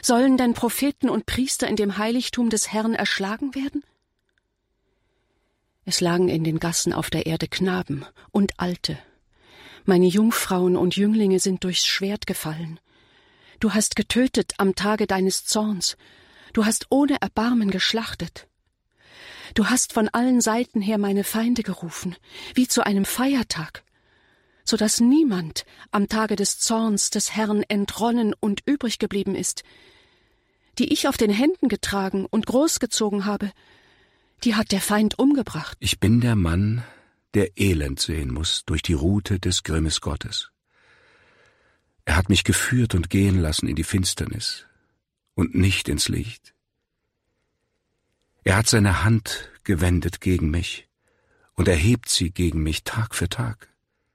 Sollen denn Propheten und Priester in dem Heiligtum des Herrn erschlagen werden? Es lagen in den Gassen auf der Erde Knaben und Alte. Meine Jungfrauen und Jünglinge sind durchs Schwert gefallen. Du hast getötet am Tage deines Zorns. Du hast ohne Erbarmen geschlachtet. Du hast von allen Seiten her meine Feinde gerufen, wie zu einem Feiertag, so dass niemand am Tage des Zorns des Herrn entronnen und übrig geblieben ist. Die ich auf den Händen getragen und großgezogen habe, die hat der Feind umgebracht. Ich bin der Mann, der Elend sehen muss durch die Rute des Grimmes Gottes. Er hat mich geführt und gehen lassen in die Finsternis und nicht ins Licht. Er hat seine Hand gewendet gegen mich und erhebt sie gegen mich Tag für Tag.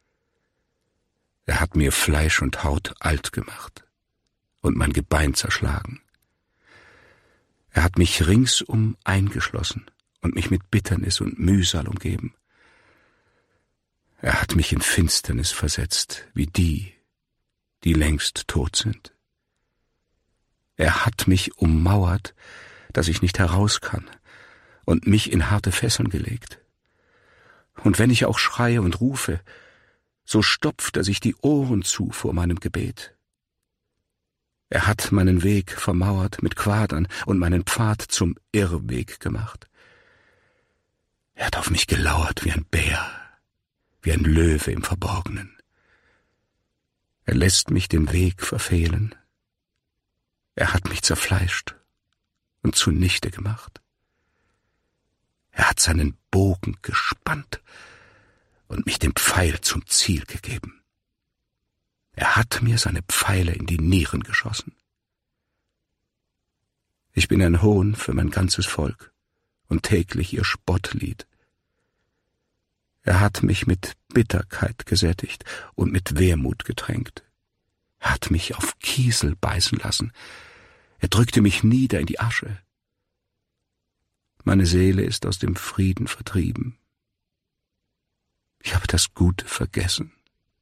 Er hat mir Fleisch und Haut alt gemacht und mein Gebein zerschlagen. Er hat mich ringsum eingeschlossen und mich mit Bitternis und Mühsal umgeben. Er hat mich in Finsternis versetzt, wie die längst tot sind. Er hat mich ummauert, dass ich nicht heraus kann, und mich in harte Fesseln gelegt. Und wenn ich auch schreie und rufe, so stopft er sich die Ohren zu vor meinem Gebet. Er hat meinen Weg vermauert mit Quadern und meinen Pfad zum Irrweg gemacht. Er hat auf mich gelauert wie ein Bär, wie ein Löwe im Verborgenen. Er lässt mich den Weg verfehlen. Er hat mich zerfleischt und zunichte gemacht. Er hat seinen Bogen gespannt und mich dem Pfeil zum Ziel gegeben. Er hat mir seine Pfeile in die Nieren geschossen. Ich bin ein Hohn für mein ganzes Volk und täglich ihr Spottlied. Er hat mich mit Bitterkeit gesättigt und mit Wehmut getränkt. Er hat mich auf Kiesel beißen lassen. Er drückte mich nieder in die Asche. Meine Seele ist aus dem Frieden vertrieben. Ich habe das Gute vergessen.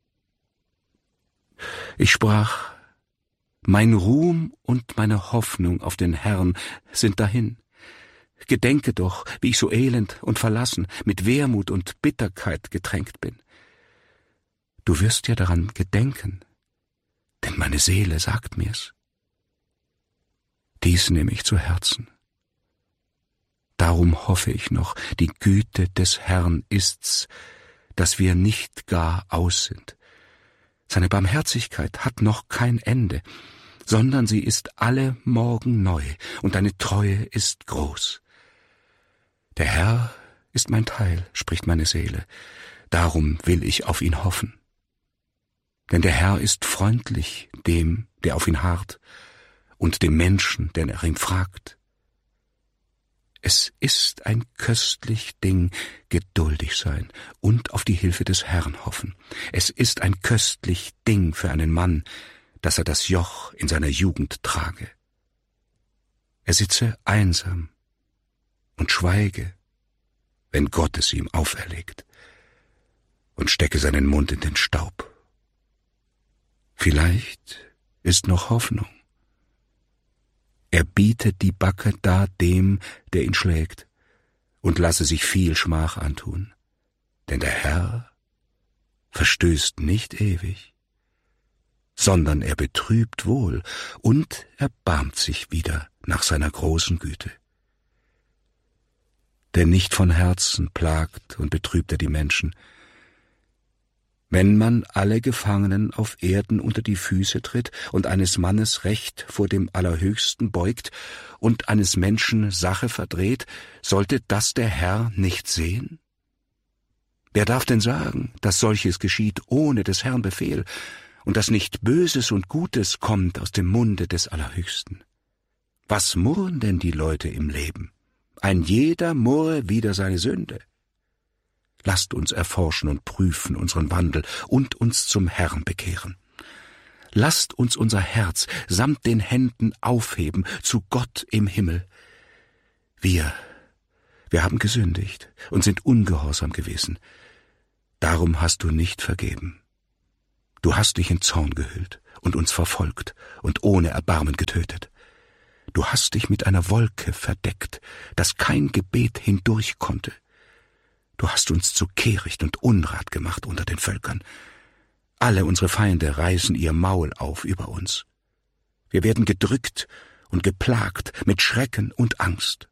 Ich sprach, mein Ruhm und meine Hoffnung auf den Herrn sind dahin. Gedenke doch, wie ich so elend und verlassen, mit Wehmut und Bitterkeit getränkt bin. Du wirst ja daran gedenken, denn meine Seele sagt mir's. Dies nehme ich zu Herzen. Darum hoffe ich noch, die Güte des Herrn ist's, dass wir nicht gar aus sind. Seine Barmherzigkeit hat noch kein Ende, sondern sie ist alle Morgen neu, und deine Treue ist groß. Der Herr ist mein Teil, spricht meine Seele, darum will ich auf ihn hoffen. Denn der Herr ist freundlich dem, der auf ihn harrt, und dem Menschen, der nach ihm fragt. Es ist ein köstlich Ding, geduldig sein und auf die Hilfe des Herrn hoffen. Es ist ein köstlich Ding für einen Mann, dass er das Joch in seiner Jugend trage. Er sitze einsam und schweige, wenn Gott es ihm auferlegt, und stecke seinen Mund in den Staub. Vielleicht ist noch Hoffnung. Er bietet die Backe dar dem, der ihn schlägt, und lasse sich viel Schmach antun. Denn der Herr verstößt nicht ewig, sondern er betrübt wohl und erbarmt sich wieder nach seiner großen Güte. Denn nicht von Herzen plagt und betrübt er die Menschen. Wenn man alle Gefangenen auf Erden unter die Füße tritt und eines Mannes Recht vor dem Allerhöchsten beugt und eines Menschen Sache verdreht, sollte das der Herr nicht sehen? Wer darf denn sagen, dass solches geschieht ohne des Herrn Befehl und dass nicht Böses und Gutes kommt aus dem Munde des Allerhöchsten? Was murren denn die Leute im Leben? Ein jeder murre wider seine Sünde. Lasst uns erforschen und prüfen unseren Wandel und uns zum Herrn bekehren. Lasst uns unser Herz samt den Händen aufheben zu Gott im Himmel. Wir haben gesündigt und sind ungehorsam gewesen. Darum hast du nicht vergeben. Du hast dich in Zorn gehüllt und uns verfolgt und ohne Erbarmen getötet. Du hast dich mit einer Wolke verdeckt, dass kein Gebet hindurch konnte. Du hast uns zu Kehricht und Unrat gemacht unter den Völkern. Alle unsere Feinde reißen ihr Maul auf über uns. Wir werden gedrückt und geplagt mit Schrecken und Angst.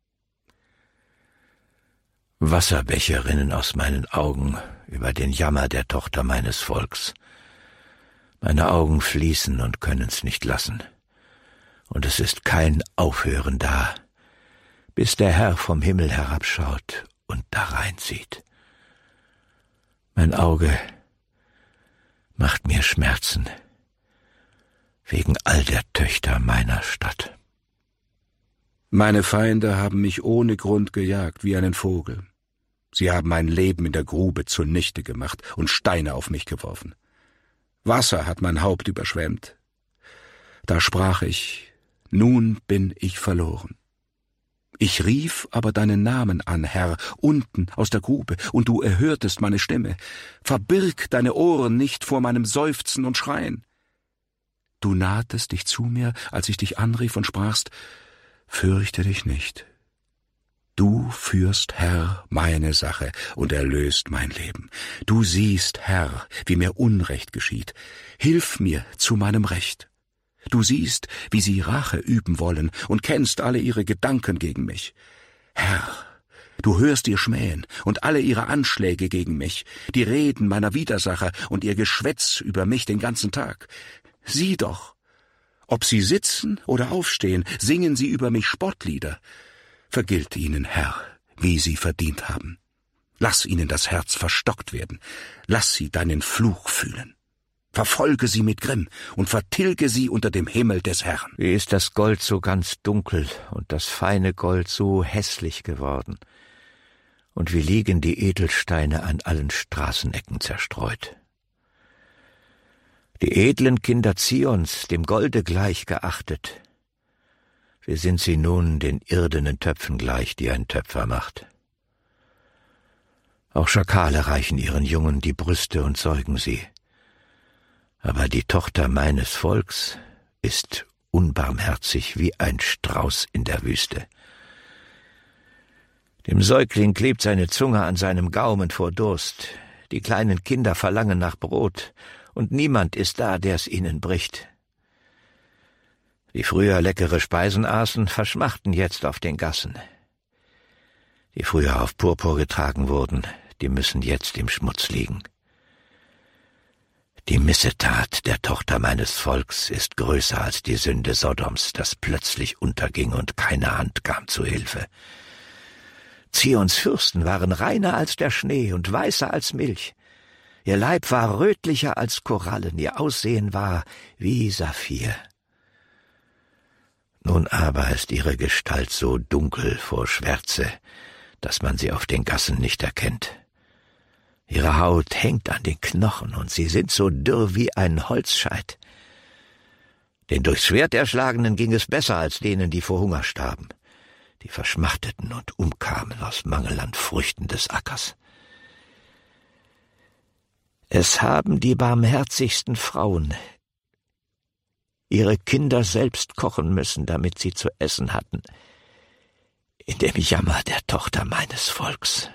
Wasserbäche rinnen aus meinen Augen über den Jammer der Tochter meines Volks. Meine Augen fließen und können's nicht lassen. Und es ist kein Aufhören da, bis der Herr vom Himmel herabschaut und da reinsieht. Mein Auge macht mir Schmerzen wegen all der Töchter meiner Stadt. Meine Feinde haben mich ohne Grund gejagt wie einen Vogel. Sie haben mein Leben in der Grube zunichte gemacht und Steine auf mich geworfen. Wasser hat mein Haupt überschwemmt. Da sprach ich: Nun bin ich verloren. Ich rief aber deinen Namen an, Herr, unten aus der Grube, und du erhörtest meine Stimme. Verbirg deine Ohren nicht vor meinem Seufzen und Schreien. Du nahtest dich zu mir, als ich dich anrief und sprachst: Fürchte dich nicht. Du führst, Herr, meine Sache und erlöst mein Leben. Du siehst, Herr, wie mir Unrecht geschieht. Hilf mir zu meinem Recht. Du siehst, wie sie Rache üben wollen und kennst alle ihre Gedanken gegen mich. Herr, du hörst ihr Schmähen und alle ihre Anschläge gegen mich, die Reden meiner Widersacher und ihr Geschwätz über mich den ganzen Tag. Sieh doch, ob sie sitzen oder aufstehen, singen sie über mich Spottlieder. Vergilt ihnen, Herr, wie sie verdient haben. Lass ihnen das Herz verstockt werden. Lass sie deinen Fluch fühlen. Verfolge sie mit Grimm und vertilge sie unter dem Himmel des Herrn. Wie ist das Gold so ganz dunkel und das feine Gold so hässlich geworden? Und wie liegen die Edelsteine an allen Straßenecken zerstreut? Die edlen Kinder Zions, dem Golde gleich geachtet, wie sind sie nun den irdenen Töpfen gleich, die ein Töpfer macht? Auch Schakale reichen ihren Jungen die Brüste und säugen sie. Aber die Tochter meines Volks ist unbarmherzig wie ein Strauß in der Wüste. Dem Säugling klebt seine Zunge an seinem Gaumen vor Durst. Die kleinen Kinder verlangen nach Brot, und niemand ist da, der's ihnen bricht. Die früher leckere Speisen aßen, verschmachten jetzt auf den Gassen. Die früher auf Purpur getragen wurden, die müssen jetzt im Schmutz liegen. Die Missetat der Tochter meines Volks ist größer als die Sünde Sodoms, das plötzlich unterging und keine Hand kam zu Hilfe. Zions Fürsten waren reiner als der Schnee und weißer als Milch. Ihr Leib war rötlicher als Korallen, ihr Aussehen war wie Saphir. Nun aber ist ihre Gestalt so dunkel vor Schwärze, dass man sie auf den Gassen nicht erkennt. Ihre Haut hängt an den Knochen, und sie sind so dürr wie ein Holzscheit. Den durchs Schwert Erschlagenen ging es besser als denen, die vor Hunger starben, die verschmachteten und umkamen aus Mangel an Früchten des Ackers. Es haben die barmherzigsten Frauen ihre Kinder selbst kochen müssen, damit sie zu essen hatten, in dem Jammer der Tochter meines Volks.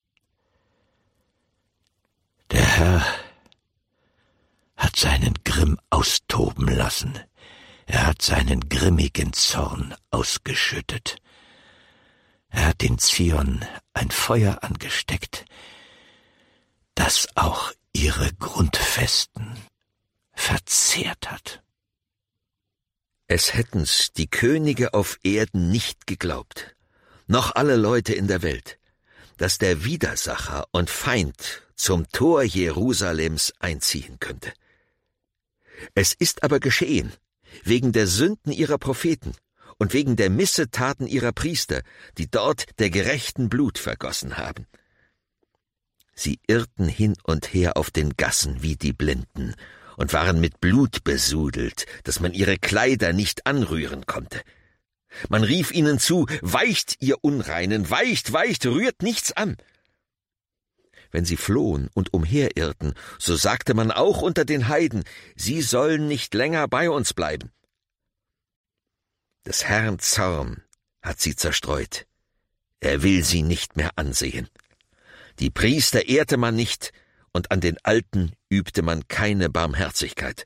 Der Herr hat seinen Grimm austoben lassen. Er hat seinen grimmigen Zorn ausgeschüttet. Er hat in Zion ein Feuer angesteckt, das auch ihre Grundfesten verzehrt hat. Es hätten's die Könige auf Erden nicht geglaubt, noch alle Leute in der Welt, dass der Widersacher und Feind zum Tor Jerusalems einziehen könnte. Es ist aber geschehen, wegen der Sünden ihrer Propheten und wegen der Missetaten ihrer Priester, die dort der Gerechten Blut vergossen haben. Sie irrten hin und her auf den Gassen wie die Blinden und waren mit Blut besudelt, dass man ihre Kleider nicht anrühren konnte. Man rief ihnen zu: Weicht, ihr Unreinen, weicht, weicht, rührt nichts an. Wenn sie flohen und umherirrten, so sagte man auch unter den Heiden: Sie sollen nicht länger bei uns bleiben. Des Herrn Zorn hat sie zerstreut. Er will sie nicht mehr ansehen. Die Priester ehrte man nicht, und an den Alten übte man keine Barmherzigkeit.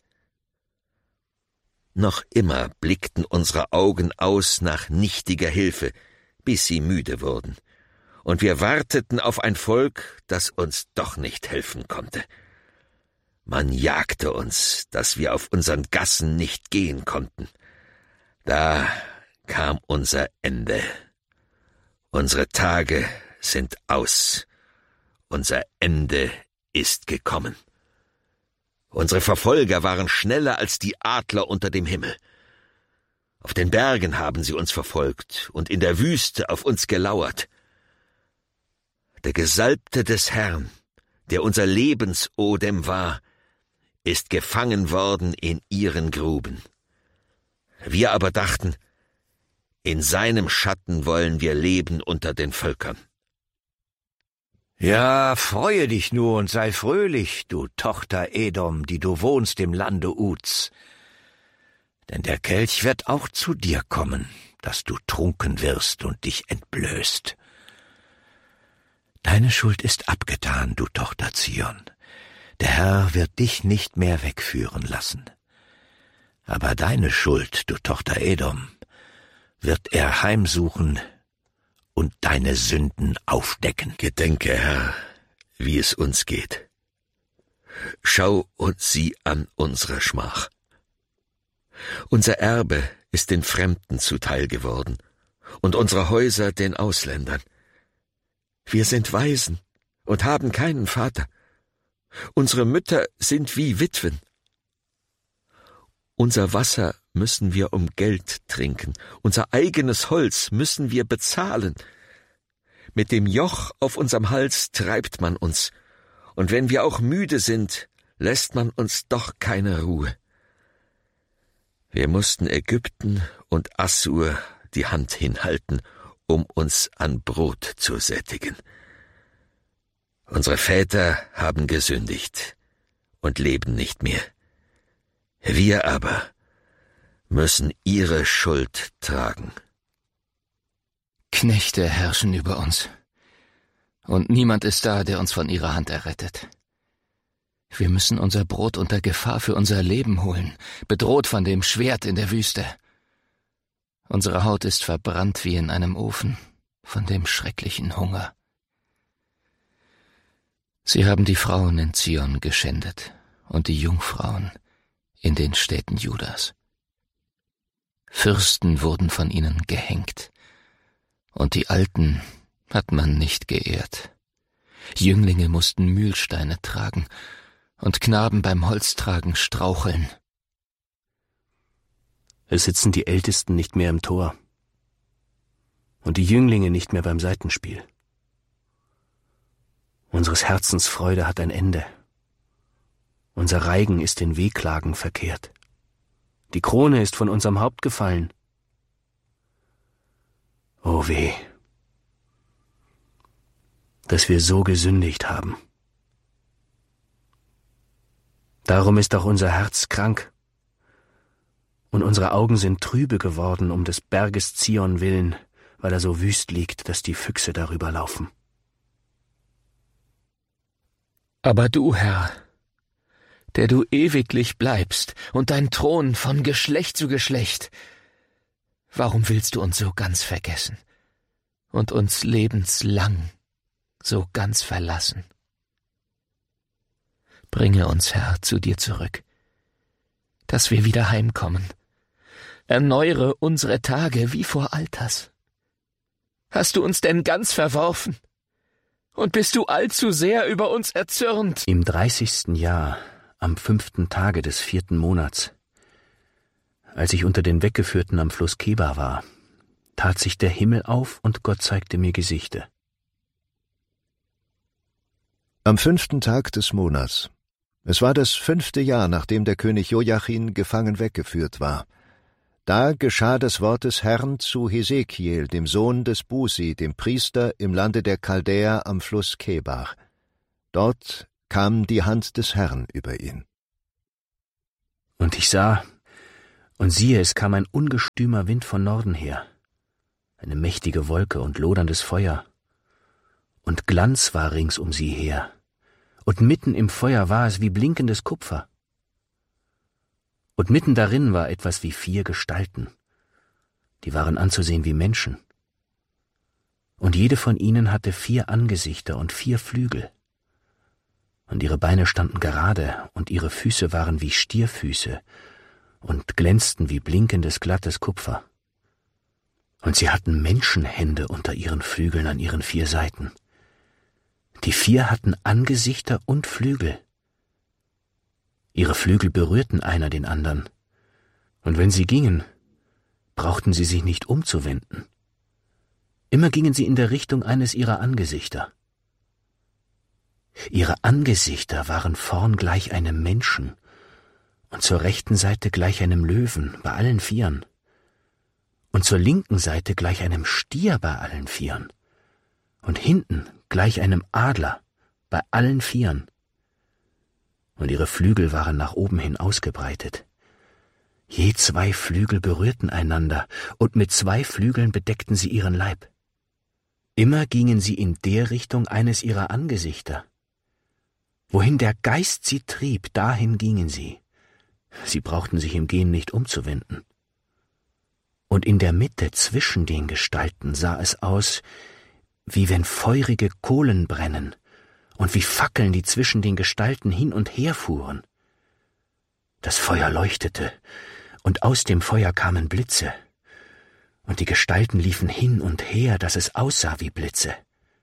Noch immer blickten unsere Augen aus nach nichtiger Hilfe, bis sie müde wurden, und wir warteten auf ein Volk, das uns doch nicht helfen konnte. Man jagte uns, dass wir auf unseren Gassen nicht gehen konnten. Da kam unser Ende. Unsere Tage sind aus. Unser Ende ist gekommen. Unsere Verfolger waren schneller als die Adler unter dem Himmel. Auf den Bergen haben sie uns verfolgt und in der Wüste auf uns gelauert. Der Gesalbte des Herrn, der unser Lebensodem war, ist gefangen worden in ihren Gruben. Wir aber dachten, in seinem Schatten wollen wir leben unter den Völkern. Ja, freue dich nur und sei fröhlich, du Tochter Edom, die du wohnst im Lande Uz. Denn der Kelch wird auch zu dir kommen, dass du trunken wirst und dich entblößt. Deine Schuld ist abgetan, du Tochter Zion. Der Herr wird dich nicht mehr wegführen lassen. Aber deine Schuld, du Tochter Edom, wird er heimsuchen und deine Sünden aufdecken. Gedenke, Herr, wie es uns geht. Schau uns sieh an unsere Schmach. Unser Erbe ist den Fremden zuteil geworden und unsere Häuser den Ausländern. Wir sind Waisen und haben keinen Vater. Unsere Mütter sind wie Witwen. Unser Wasser müssen wir um Geld trinken, unser eigenes Holz müssen wir bezahlen. Mit dem Joch auf unserem Hals treibt man uns, und wenn wir auch müde sind, lässt man uns doch keine Ruhe. Wir mussten Ägypten und Assur die Hand hinhalten, um uns an Brot zu sättigen. Unsere Väter haben gesündigt und leben nicht mehr. Wir aber müssen ihre Schuld tragen. Knechte herrschen über uns, und niemand ist da, der uns von ihrer Hand errettet. Wir müssen unser Brot unter Gefahr für unser Leben holen, bedroht von dem Schwert in der Wüste. Unsere Haut ist verbrannt wie in einem Ofen, von dem schrecklichen Hunger. Sie haben die Frauen in Zion geschändet und die Jungfrauen in den Städten Judas. Fürsten wurden von ihnen gehängt, und die Alten hat man nicht geehrt. Jünglinge mussten Mühlsteine tragen, und Knaben beim Holztragen straucheln. Es sitzen die Ältesten nicht mehr im Tor und die Jünglinge nicht mehr beim Saitenspiel. Unseres Herzens Freude hat ein Ende. Unser Reigen ist in Wehklagen verkehrt. Die Krone ist von unserem Haupt gefallen. O weh, dass wir so gesündigt haben. Darum ist auch unser Herz krank, und unsere Augen sind trübe geworden um des Berges Zion willen, weil er so wüst liegt, dass die Füchse darüber laufen. Aber du, Herr, der du ewiglich bleibst und dein Thron von Geschlecht zu Geschlecht, warum willst du uns so ganz vergessen und uns lebenslang so ganz verlassen? Bringe uns, Herr, zu dir zurück, dass wir wieder heimkommen. Erneuere unsere Tage wie vor Alters. Hast du uns denn ganz verworfen? Und bist du allzu sehr über uns erzürnt? Im 30. Jahr, am 5. Tage des 4. Monats, als ich unter den Weggeführten am Fluss Kebar war, tat sich der Himmel auf und Gott zeigte mir Gesichte. Am 5. Tag des Monats. Es war das 5. Jahr, nachdem der König Joachim gefangen weggeführt war. Da geschah das Wort des Herrn zu Hesekiel, dem Sohn des Busi, dem Priester im Lande der Chaldäer am Fluss Kebar. Dort kam die Hand des Herrn über ihn. Und ich sah, Und siehe, es kam ein ungestümer Wind von Norden her, eine mächtige Wolke und loderndes Feuer, und Glanz war rings um sie her, und mitten im Feuer war es wie blinkendes Kupfer. Und mitten darin war etwas wie 4 Gestalten, die waren anzusehen wie Menschen. Und jede von ihnen hatte 4 Angesichter und 4 Flügel. Und ihre Beine standen gerade, und ihre Füße waren wie Stierfüße und glänzten wie blinkendes, glattes Kupfer. Und sie hatten Menschenhände unter ihren Flügeln an ihren 4 Seiten. Die 4 hatten Angesichter und Flügel. Ihre Flügel berührten einer den anderen, und wenn sie gingen, brauchten sie sich nicht umzuwenden. Immer gingen sie in der Richtung eines ihrer Angesichter. Ihre Angesichter waren vorn gleich einem Menschen und zur rechten Seite gleich einem Löwen bei allen 4 und zur linken Seite gleich einem Stier bei allen 4 und hinten gleich einem Adler bei allen 4. Und ihre Flügel waren nach oben hin ausgebreitet. Je 2 Flügel berührten einander, und mit 2 Flügeln bedeckten sie ihren Leib. Immer gingen sie in der Richtung eines ihrer Angesichter. Wohin der Geist sie trieb, dahin gingen sie. Sie brauchten sich im Gehen nicht umzuwenden. Und in der Mitte zwischen den Gestalten sah es aus, wie wenn feurige Kohlen brennen und wie Fackeln, die zwischen den Gestalten hin und her fuhren. Das Feuer leuchtete, und aus dem Feuer kamen Blitze, und die Gestalten liefen hin und her, dass es aussah wie Blitze.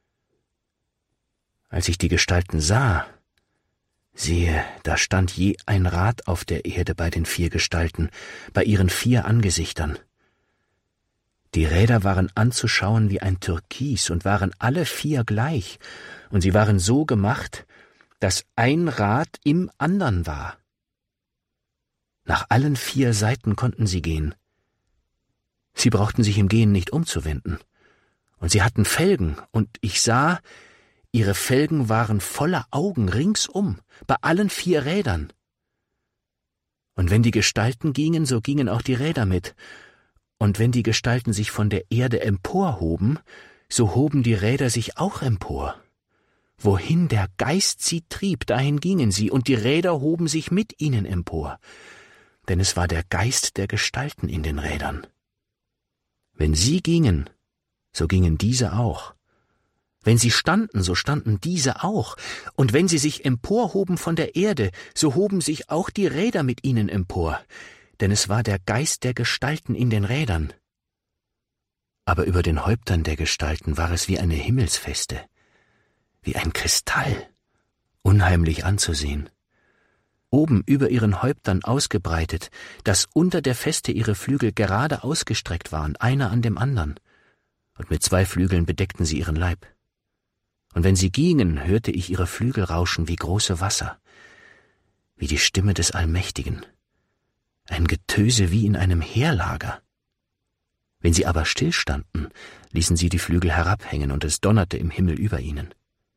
Als ich die Gestalten sah, siehe, da stand je ein Rad auf der Erde bei den 4 Gestalten, bei ihren 4 Angesichtern. Die Räder waren anzuschauen wie ein Türkis und waren alle 4 gleich, und sie waren so gemacht, dass ein Rad im andern war. Nach allen 4 Seiten konnten sie gehen. Sie brauchten sich im Gehen nicht umzuwenden. Und sie hatten Felgen, und ich sah, ihre Felgen waren voller Augen ringsum, bei allen 4 Rädern. Und wenn die Gestalten gingen, so gingen auch die Räder mit. Und wenn die Gestalten sich von der Erde emporhoben, so hoben die Räder sich auch empor. Wohin der Geist sie trieb, dahin gingen sie, und die Räder hoben sich mit ihnen empor. Denn es war der Geist der Gestalten in den Rädern. Wenn sie gingen, so gingen diese auch. Wenn sie standen, so standen diese auch. Und wenn sie sich emporhoben von der Erde, so hoben sich auch die Räder mit ihnen empor. Denn es war der Geist der Gestalten in den Rädern. Aber über den Häuptern der Gestalten war es wie eine Himmelsfeste, wie ein Kristall, unheimlich anzusehen. Oben über ihren Häuptern ausgebreitet, dass unter der Feste ihre Flügel gerade ausgestreckt waren, einer an dem anderen, und mit 2 Flügeln bedeckten sie ihren Leib. Und wenn sie gingen, hörte ich ihre Flügel rauschen wie große Wasser, wie die Stimme des Allmächtigen, ein Getöse wie in einem Heerlager. Wenn sie aber stillstanden, ließen sie die Flügel herabhängen, und es donnerte im Himmel über ihnen.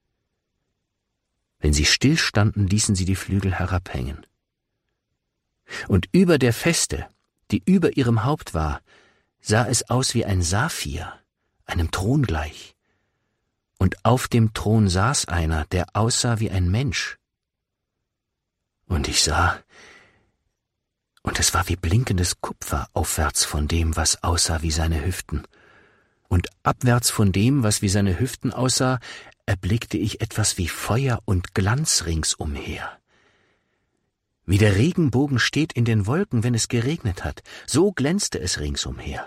Wenn sie stillstanden, ließen sie die Flügel herabhängen. Und über der Feste, die über ihrem Haupt war, sah es aus wie ein Saphir, einem Thron gleich. Und auf dem Thron saß einer, der aussah wie ein Mensch. Und ich sah, und es war wie blinkendes Kupfer aufwärts von dem, was aussah wie seine Hüften. Und abwärts von dem, was wie seine Hüften aussah, erblickte ich etwas wie Feuer und Glanz ringsumher. Wie der Regenbogen steht in den Wolken, wenn es geregnet hat, so glänzte es ringsumher.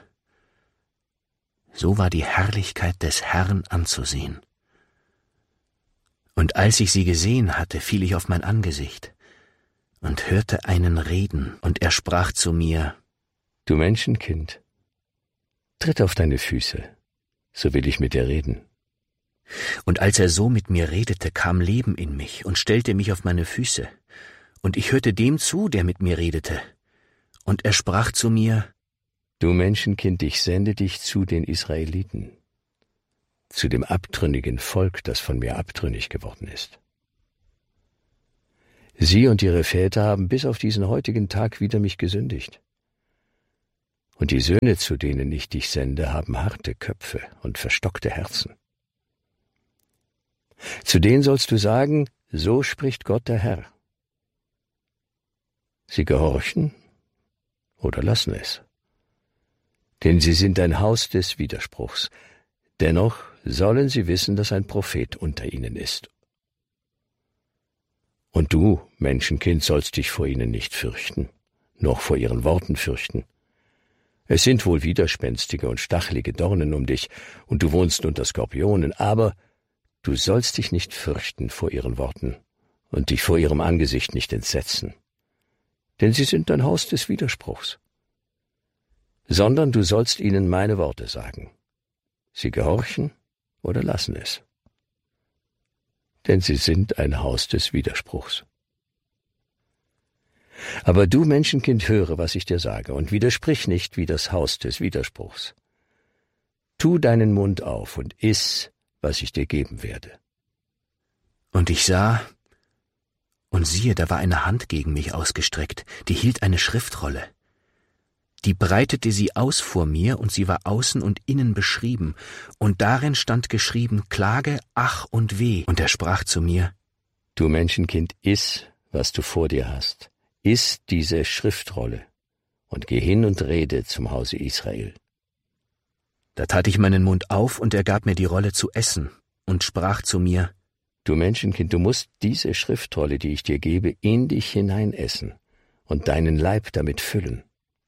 So war die Herrlichkeit des Herrn anzusehen. Und als ich sie gesehen hatte, fiel ich auf mein Angesicht und hörte einen reden, und er sprach zu mir: Du Menschenkind, tritt auf deine Füße, so will ich mit dir reden. Und als er so mit mir redete, kam Leben in mich und stellte mich auf meine Füße. Und ich hörte dem zu, der mit mir redete. Und er sprach zu mir: Du Menschenkind, ich sende dich zu den Israeliten, zu dem abtrünnigen Volk, das von mir abtrünnig geworden ist. Sie und ihre Väter haben bis auf diesen heutigen Tag wider mich gesündigt. Und die Söhne, zu denen ich dich sende, haben harte Köpfe und verstockte Herzen. Zu denen sollst du sagen, so spricht Gott der Herr. Sie gehorchen oder lassen es. Denn sie sind ein Haus des Widerspruchs. Dennoch sollen sie wissen, dass ein Prophet unter ihnen ist. Und du, Menschenkind, sollst dich vor ihnen nicht fürchten, noch vor ihren Worten fürchten. Es sind wohl widerspenstige und stachelige Dornen um dich, und du wohnst unter Skorpionen, aber du sollst dich nicht fürchten vor ihren Worten und dich vor ihrem Angesicht nicht entsetzen. Denn sie sind ein Haus des Widerspruchs. Sondern du sollst ihnen meine Worte sagen. Sie gehorchen oder lassen es. Denn sie sind ein Haus des Widerspruchs. Aber du, Menschenkind, höre, was ich dir sage, und widersprich nicht wie das Haus des Widerspruchs. Tu deinen Mund auf und iss, was ich dir geben werde. Und ich sah, und siehe, da war eine Hand gegen mich ausgestreckt, die hielt eine Schriftrolle. Die breitete sie aus vor mir, und sie war außen und innen beschrieben, und darin stand geschrieben Klage, Ach und Weh. Und er sprach zu mir, Du Menschenkind, iss, was du vor dir hast. Iss diese Schriftrolle und geh hin und rede zum Hause Israel. Da tat ich meinen Mund auf, und er gab mir die Rolle zu essen und sprach zu mir, Du Menschenkind, du musst diese Schriftrolle, die ich dir gebe, in dich hinein essen und deinen Leib damit füllen.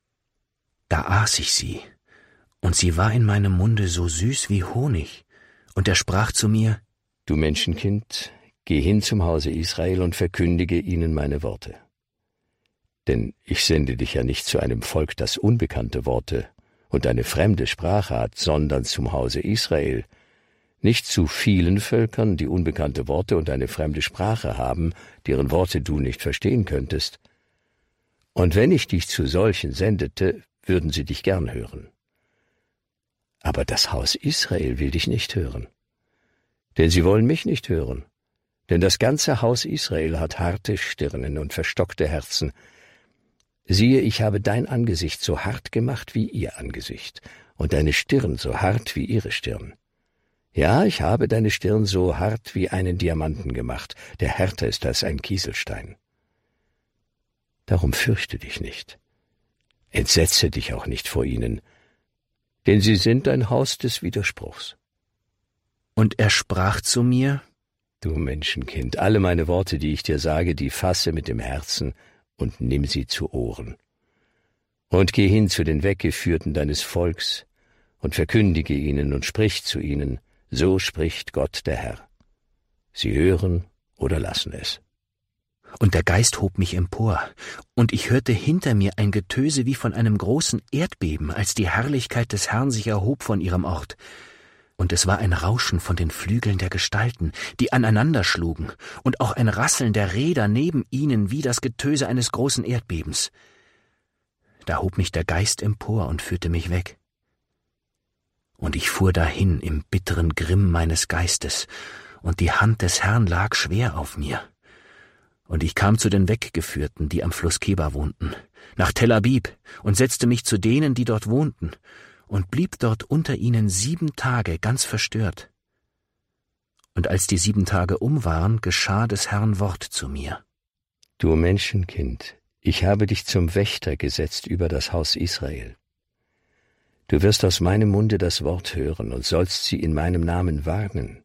Da aß ich sie, und sie war in meinem Munde so süß wie Honig. Und er sprach zu mir, Du Menschenkind, geh hin zum Hause Israel und verkündige ihnen meine Worte. Denn ich sende dich ja nicht zu einem Volk, das unbekannte Worte und eine fremde Sprache hat, sondern zum Hause Israel, nicht zu vielen Völkern, die unbekannte Worte und eine fremde Sprache haben, deren Worte du nicht verstehen könntest. Und wenn ich dich zu solchen sendete, würden sie dich gern hören. Aber das Haus Israel will dich nicht hören. Denn sie wollen mich nicht hören. Denn das ganze Haus Israel hat harte Stirnen und verstockte Herzen. Siehe, ich habe dein Angesicht so hart gemacht wie ihr Angesicht, und deine Stirn so hart wie ihre Stirn. Ja, ich habe deine Stirn so hart wie einen Diamanten gemacht, der härter ist als ein Kieselstein. Darum fürchte dich nicht. Entsetze dich auch nicht vor ihnen, denn sie sind ein Haus des Widerspruchs. Und er sprach zu mir, Du Menschenkind, alle meine Worte, die ich dir sage, die fasse mit dem Herzen und nimm sie zu Ohren. Und geh hin zu den Weggeführten deines Volks und verkündige ihnen und sprich zu ihnen, so spricht Gott der Herr. Sie hören oder lassen es. Und der Geist hob mich empor, und ich hörte hinter mir ein Getöse wie von einem großen Erdbeben, als die Herrlichkeit des Herrn sich erhob von ihrem Ort. Und es war ein Rauschen von den Flügeln der Gestalten, die aneinander schlugen, und auch ein Rasseln der Räder neben ihnen wie das Getöse eines großen Erdbebens. Da hob mich der Geist empor und führte mich weg. Und ich fuhr dahin im bitteren Grimm meines Geistes, und die Hand des Herrn lag schwer auf mir. Und ich kam zu den Weggeführten, die am Fluss Kebar wohnten, nach Tel Abib, und setzte mich zu denen, die dort wohnten, und blieb dort unter ihnen 7 Tage ganz verstört. Und als die 7 Tage um waren, geschah des Herrn Wort zu mir. Du Menschenkind, ich habe dich zum Wächter gesetzt über das Haus Israel. Du wirst aus meinem Munde das Wort hören und sollst sie in meinem Namen warnen.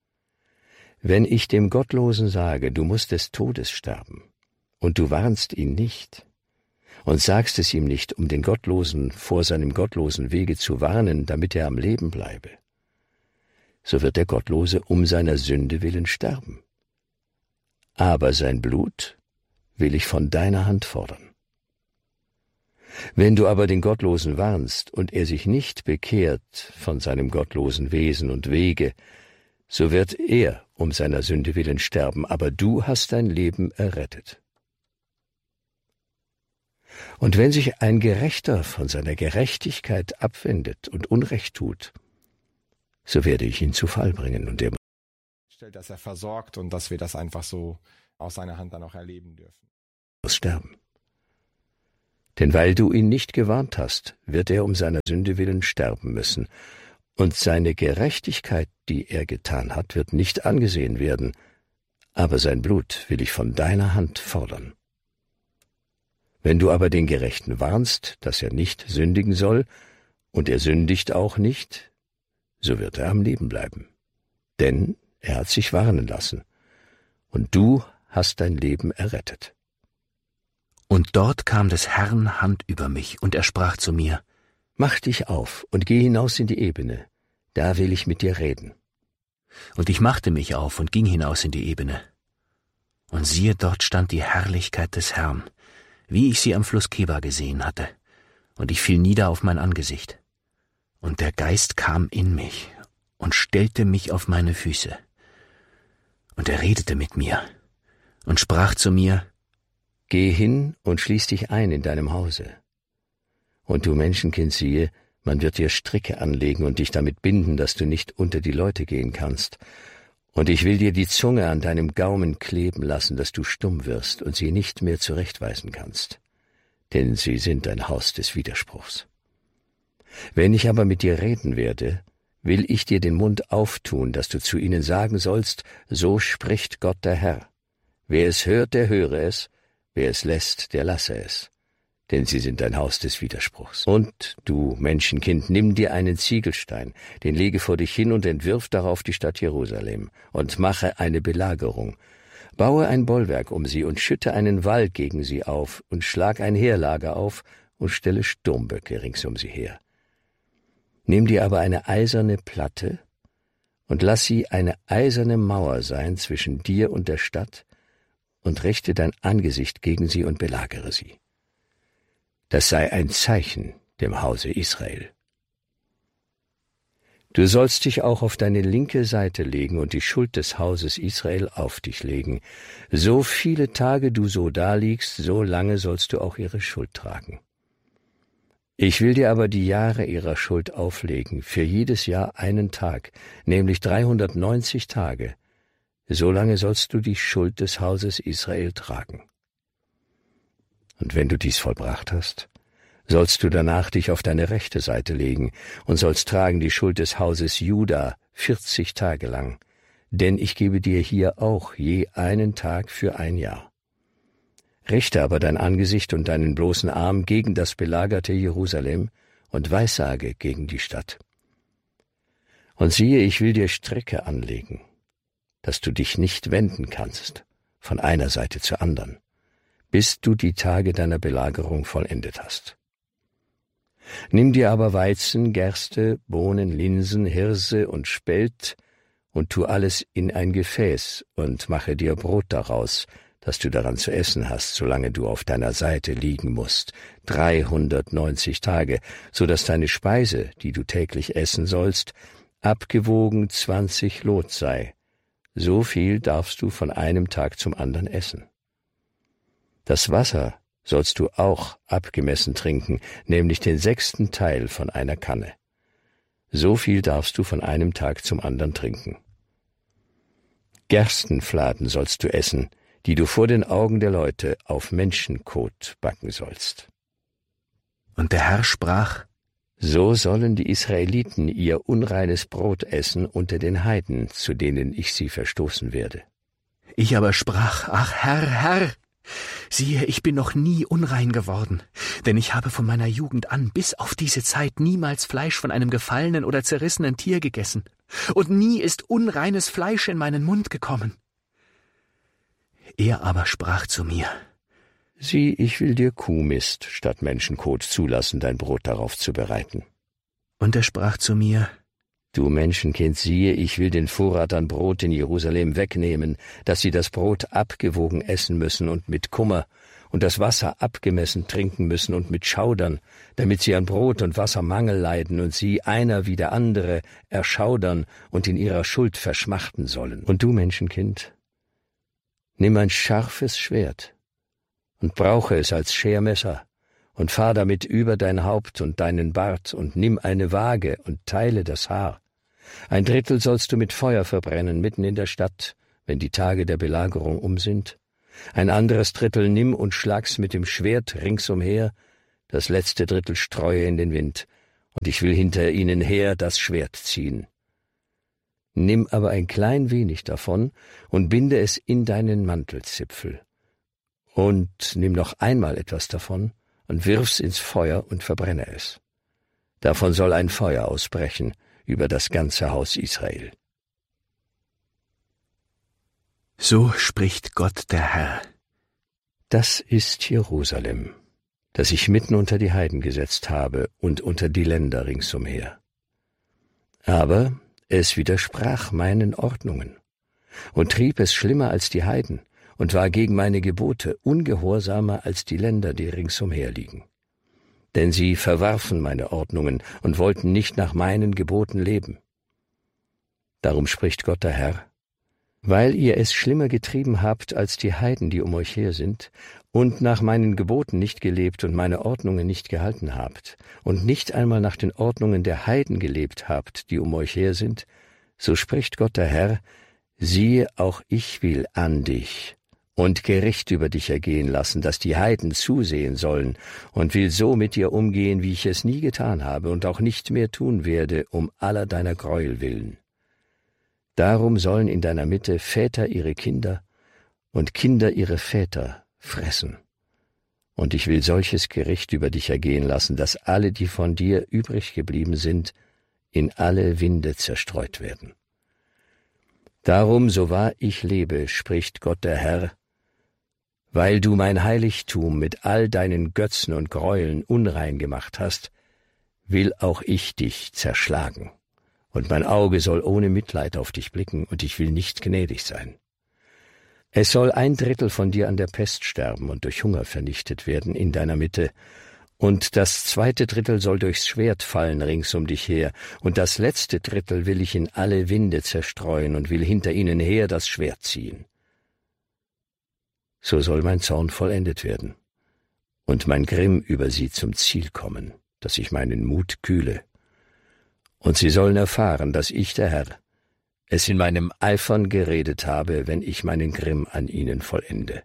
Wenn ich dem Gottlosen sage, du musst des Todes sterben, und du warnst ihn nicht, und sagst es ihm nicht, um den Gottlosen vor seinem gottlosen Wege zu warnen, damit er am Leben bleibe, so wird der Gottlose um seiner Sünde willen sterben. Aber sein Blut will ich von deiner Hand fordern. Wenn du aber den Gottlosen warnst und er sich nicht bekehrt von seinem gottlosen Wesen und Wege, so wird er um seiner Sünde willen sterben, aber du hast dein Leben errettet. Und wenn sich ein Gerechter von seiner Gerechtigkeit abwendet und Unrecht tut, so werde ich ihn zu Fall bringen, und er stellt, dass er versorgt und dass wir das einfach so aus seiner Hand dann auch erleben dürfen. Muss sterben. Denn weil du ihn nicht gewarnt hast, wird er um seiner Sünde willen sterben müssen, und seine Gerechtigkeit, die er getan hat, wird nicht angesehen werden, aber sein Blut will ich von deiner Hand fordern. Wenn du aber den Gerechten warnst, dass er nicht sündigen soll, und er sündigt auch nicht, so wird er am Leben bleiben. Denn er hat sich warnen lassen, und du hast dein Leben errettet. Und dort kam des Herrn Hand über mich, und er sprach zu mir: Mach dich auf und geh hinaus in die Ebene, da will ich mit dir reden. Und ich machte mich auf und ging hinaus in die Ebene. Und siehe, dort stand die Herrlichkeit des Herrn, wie ich sie am Fluss Kebar gesehen hatte, und ich fiel nieder auf mein Angesicht. Und der Geist kam in mich und stellte mich auf meine Füße. Und er redete mit mir und sprach zu mir: Geh hin und schließ dich ein in deinem Hause. Und du Menschenkind, siehe, man wird dir Stricke anlegen und dich damit binden, dass du nicht unter die Leute gehen kannst. Und ich will dir die Zunge an deinem Gaumen kleben lassen, dass du stumm wirst und sie nicht mehr zurechtweisen kannst. Denn sie sind ein Haus des Widerspruchs. Wenn ich aber mit dir reden werde, will ich dir den Mund auftun, dass du zu ihnen sagen sollst: So spricht Gott der Herr. Wer es hört, der höre es, wer es lässt, der lasse es. Denn sie sind ein Haus des Widerspruchs. Und du, Menschenkind, nimm dir einen Ziegelstein, den lege vor dich hin und entwirf darauf die Stadt Jerusalem und mache eine Belagerung. Baue ein Bollwerk um sie und schütte einen Wall gegen sie auf und schlag ein Heerlager auf und stelle Sturmböcke rings um sie her. Nimm dir aber eine eiserne Platte und lass sie eine eiserne Mauer sein zwischen dir und der Stadt und richte dein Angesicht gegen sie und belagere sie. Das sei ein Zeichen dem Hause Israel. Du sollst dich auch auf deine linke Seite legen und die Schuld des Hauses Israel auf dich legen. So viele Tage du so daliegst, so lange sollst du auch ihre Schuld tragen. Ich will dir aber die Jahre ihrer Schuld auflegen, für jedes Jahr einen Tag, nämlich 390 Tage. So lange sollst du die Schuld des Hauses Israel tragen. Und wenn du dies vollbracht hast, sollst du danach dich auf deine rechte Seite legen und sollst tragen die Schuld des Hauses Juda 40 Tage lang, denn ich gebe dir hier auch je einen Tag für ein Jahr. Richte aber dein Angesicht und deinen bloßen Arm gegen das belagerte Jerusalem und weissage gegen die Stadt. Und siehe, ich will dir Stricke anlegen, dass du dich nicht wenden kannst von einer Seite zur anderen, bis du die Tage deiner Belagerung vollendet hast. Nimm dir aber Weizen, Gerste, Bohnen, Linsen, Hirse und Spelt und tu alles in ein Gefäß und mache dir Brot daraus, dass du daran zu essen hast, solange du auf deiner Seite liegen musst, 390 Tage, so dass deine Speise, die du täglich essen sollst, abgewogen 20 Lot sei. So viel darfst du von einem Tag zum anderen essen. Das Wasser sollst du auch abgemessen trinken, nämlich den 6. Teil von einer Kanne. So viel darfst du von einem Tag zum anderen trinken. Gerstenfladen sollst du essen, die du vor den Augen der Leute auf Menschenkot backen sollst. Und der Herr sprach: So sollen die Israeliten ihr unreines Brot essen unter den Heiden, zu denen ich sie verstoßen werde. Ich aber sprach: Ach Herr, Herr, siehe, ich bin noch nie unrein geworden, denn ich habe von meiner Jugend an bis auf diese Zeit niemals Fleisch von einem gefallenen oder zerrissenen Tier gegessen, und nie ist unreines Fleisch in meinen Mund gekommen. Er aber sprach zu mir: Sieh, ich will dir Kuhmist statt Menschenkot zulassen, dein Brot darauf zu bereiten. Und er sprach zu mir: Du Menschenkind, siehe, ich will den Vorrat an Brot in Jerusalem wegnehmen, dass sie das Brot abgewogen essen müssen und mit Kummer, und das Wasser abgemessen trinken müssen und mit Schaudern, damit sie an Brot und Wasser Mangel leiden und sie, einer wie der andere, erschaudern und in ihrer Schuld verschmachten sollen. Und du Menschenkind, nimm ein scharfes Schwert und brauche es als Schermesser und fahr damit über dein Haupt und deinen Bart und nimm eine Waage und teile das Haar. 1/3 sollst du mit Feuer verbrennen mitten in der Stadt, wenn die Tage der Belagerung um sind. 1 anderes Drittel nimm und schlag's mit dem Schwert ringsumher das letzte Drittel streue in den Wind, und ich will hinter ihnen her das Schwert ziehen. Nimm aber ein klein wenig davon und binde es in deinen Mantelzipfel. Und nimm noch einmal etwas davon und wirf's ins Feuer und verbrenne es. Davon soll ein Feuer ausbrechen über das ganze Haus Israel. So spricht Gott der Herr. Das ist Jerusalem, das ich mitten unter die Heiden gesetzt habe und unter die Länder ringsumher. Aber es widersprach meinen Ordnungen und trieb es schlimmer als die Heiden und war gegen meine Gebote ungehorsamer als die Länder, die ringsumher liegen. Denn sie verwarfen meine Ordnungen und wollten nicht nach meinen Geboten leben. Darum spricht Gott der Herr: Weil ihr es schlimmer getrieben habt als die Heiden, die um euch her sind, und nach meinen Geboten nicht gelebt und meine Ordnungen nicht gehalten habt, und nicht einmal nach den Ordnungen der Heiden gelebt habt, die um euch her sind, so spricht Gott der Herr: Siehe, auch ich will an dich und Gericht über dich ergehen lassen, dass die Heiden zusehen sollen, und will so mit dir umgehen, wie ich es nie getan habe und auch nicht mehr tun werde, um aller deiner Gräuel willen. Darum sollen in deiner Mitte Väter ihre Kinder und Kinder ihre Väter fressen. Und ich will solches Gericht über dich ergehen lassen, dass alle, die von dir übrig geblieben sind, in alle Winde zerstreut werden. Darum, so wahr ich lebe, spricht Gott der Herr, weil du mein Heiligtum mit all deinen Götzen und Gräueln unrein gemacht hast, will auch ich dich zerschlagen. Und mein Auge soll ohne Mitleid auf dich blicken, und ich will nicht gnädig sein. Es soll 1/3 von dir an der Pest sterben und durch Hunger vernichtet werden in deiner Mitte, und das 2. Drittel soll durchs Schwert fallen rings um dich her, und das letzte Drittel will ich in alle Winde zerstreuen und will hinter ihnen her das Schwert ziehen. So soll mein Zorn vollendet werden und mein Grimm über sie zum Ziel kommen, dass ich meinen Mut kühle. Und sie sollen erfahren, dass ich, der Herr, es in meinem Eifern geredet habe, wenn ich meinen Grimm an ihnen vollende.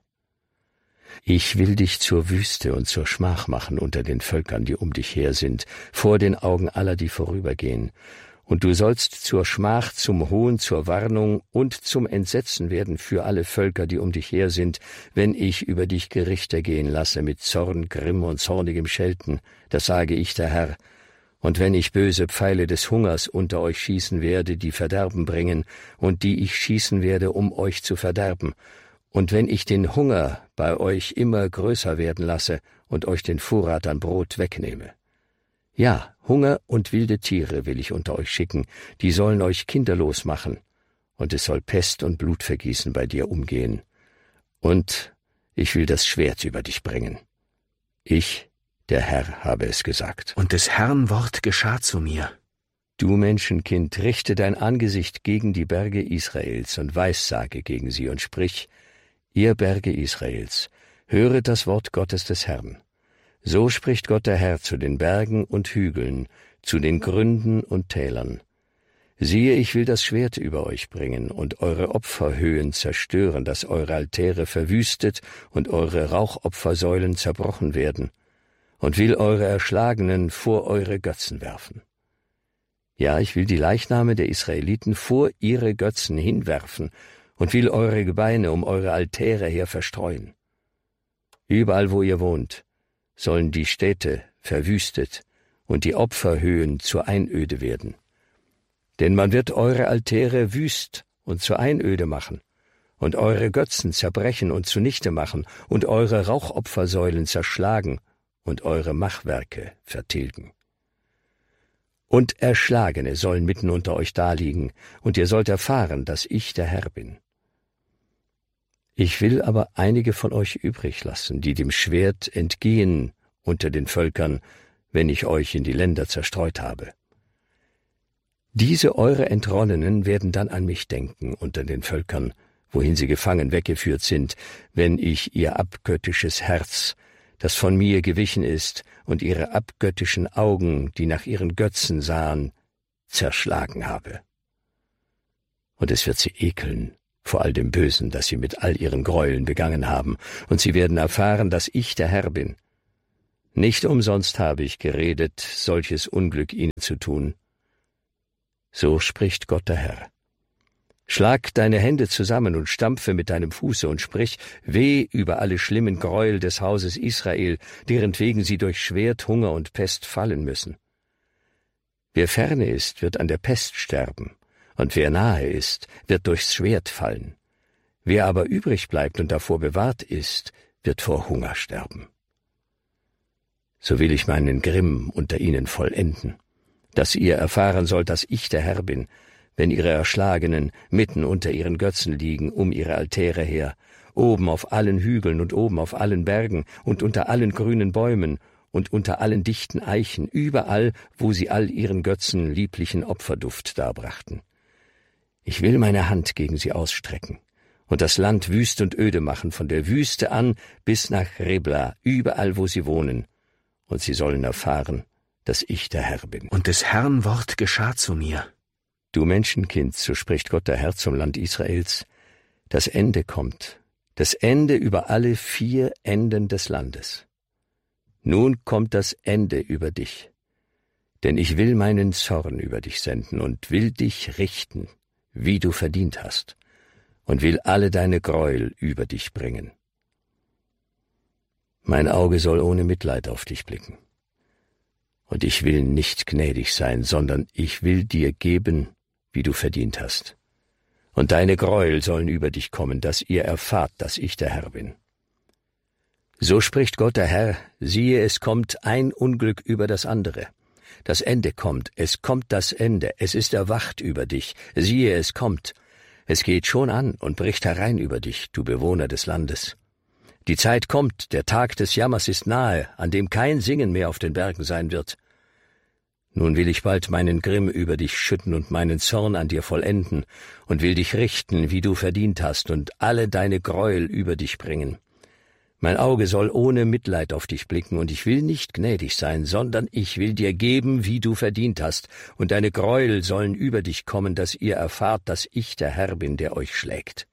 Ich will dich zur Wüste und zur Schmach machen unter den Völkern, die um dich her sind, vor den Augen aller, die vorübergehen. Und du sollst zur Schmach, zum Hohn, zur Warnung und zum Entsetzen werden für alle Völker, die um dich her sind, wenn ich über dich Gericht ergehen lasse mit Zorn, Grimm und zornigem Schelten, das sage ich, der Herr. Und wenn ich böse Pfeile des Hungers unter euch schießen werde, die Verderben bringen, und die ich schießen werde, um euch zu verderben, und wenn ich den Hunger bei euch immer größer werden lasse und euch den Vorrat an Brot wegnehme. Ja, Hunger und wilde Tiere will ich unter euch schicken, die sollen euch kinderlos machen, und es soll Pest und Blutvergießen bei dir umgehen. Und ich will das Schwert über dich bringen. Ich, der Herr, habe es gesagt. Und des Herrn Wort geschah zu mir. Du Menschenkind, richte dein Angesicht gegen die Berge Israels und weissage gegen sie und sprich: Ihr Berge Israels, höret das Wort Gottes des Herrn. So spricht Gott der Herr zu den Bergen und Hügeln, zu den Gründen und Tälern. Siehe, ich will das Schwert über euch bringen und eure Opferhöhen zerstören, dass eure Altäre verwüstet und eure Rauchopfersäulen zerbrochen werden, und will eure Erschlagenen vor eure Götzen werfen. Ja, ich will die Leichname der Israeliten vor ihre Götzen hinwerfen und will eure Gebeine um eure Altäre her verstreuen. Überall, wo ihr wohnt, sollen die Städte verwüstet und die Opferhöhen zur Einöde werden. Denn man wird eure Altäre wüst und zur Einöde machen und eure Götzen zerbrechen und zunichte machen und eure Rauchopfersäulen zerschlagen und eure Machwerke vertilgen. Und Erschlagene sollen mitten unter euch daliegen, und ihr sollt erfahren, dass ich der Herr bin. Ich will aber einige von euch übrig lassen, die dem Schwert entgehen unter den Völkern, wenn ich euch in die Länder zerstreut habe. Diese eure Entrollenen werden dann an mich denken unter den Völkern, wohin sie gefangen weggeführt sind, wenn ich ihr abgöttisches Herz, das von mir gewichen ist, und ihre abgöttischen Augen, die nach ihren Götzen sahen, zerschlagen habe. Und es wird sie ekeln vor all dem Bösen, das sie mit all ihren Gräueln begangen haben, und sie werden erfahren, dass ich der Herr bin. Nicht umsonst habe ich geredet, solches Unglück ihnen zu tun. So spricht Gott der Herr. Schlag deine Hände zusammen und stampfe mit deinem Fuße und sprich, weh über alle schlimmen Gräuel des Hauses Israel, derentwegen sie durch Schwert, Hunger und Pest fallen müssen. Wer ferne ist, wird an der Pest sterben, und wer nahe ist, wird durchs Schwert fallen. Wer aber übrig bleibt und davor bewahrt ist, wird vor Hunger sterben. So will ich meinen Grimm unter ihnen vollenden, dass ihr erfahren sollt, dass ich der Herr bin, wenn ihre Erschlagenen mitten unter ihren Götzen liegen, um ihre Altäre her, oben auf allen Hügeln und oben auf allen Bergen und unter allen grünen Bäumen und unter allen dichten Eichen, überall, wo sie all ihren Götzen lieblichen Opferduft darbrachten. Ich will meine Hand gegen sie ausstrecken und das Land wüst und öde machen, von der Wüste an bis nach Ribla, überall, wo sie wohnen, und sie sollen erfahren, dass ich der Herr bin. Und des Herrn Wort geschah zu mir. Du Menschenkind, so spricht Gott der Herr zum Land Israels, das Ende kommt, das Ende über alle 4 Enden des Landes. Nun kommt das Ende über dich, denn ich will meinen Zorn über dich senden und will dich richten, wie du verdient hast, und will alle deine Gräuel über dich bringen. Mein Auge soll ohne Mitleid auf dich blicken, und ich will nicht gnädig sein, sondern ich will dir geben, wie du verdient hast. Und deine Gräuel sollen über dich kommen, dass ihr erfahrt, dass ich der Herr bin. So spricht Gott der Herr, siehe, es kommt ein Unglück über das andere. Das Ende kommt, es kommt das Ende, es ist erwacht über dich, siehe, es kommt. Es geht schon an und bricht herein über dich, du Bewohner des Landes. Die Zeit kommt, der Tag des Jammers ist nahe, an dem kein Singen mehr auf den Bergen sein wird. Nun will ich bald meinen Grimm über dich schütten und meinen Zorn an dir vollenden und will dich richten, wie du verdient hast, und alle deine Gräuel über dich bringen. Mein Auge soll ohne Mitleid auf dich blicken, und ich will nicht gnädig sein, sondern ich will dir geben, wie du verdient hast, und deine Gräuel sollen über dich kommen, dass ihr erfahrt, dass ich der Herr bin, der euch schlägt.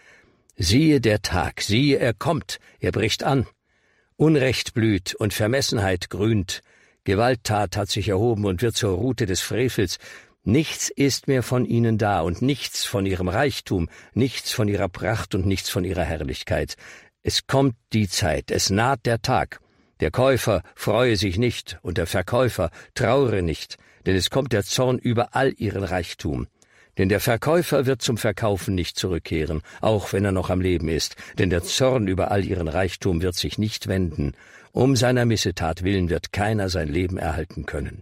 Siehe der Tag, siehe, er kommt, er bricht an. Unrecht blüht und Vermessenheit grünt, Gewalttat hat sich erhoben und wird zur Rute des Frevels. Nichts ist mehr von ihnen da und nichts von ihrem Reichtum, nichts von ihrer Pracht und nichts von ihrer Herrlichkeit. Es kommt die Zeit, es naht der Tag. Der Käufer freue sich nicht und der Verkäufer traure nicht, denn es kommt der Zorn über all ihren Reichtum. Denn der Verkäufer wird zum Verkaufen nicht zurückkehren, auch wenn er noch am Leben ist, denn der Zorn über all ihren Reichtum wird sich nicht wenden. Um seiner Missetat willen wird keiner sein Leben erhalten können.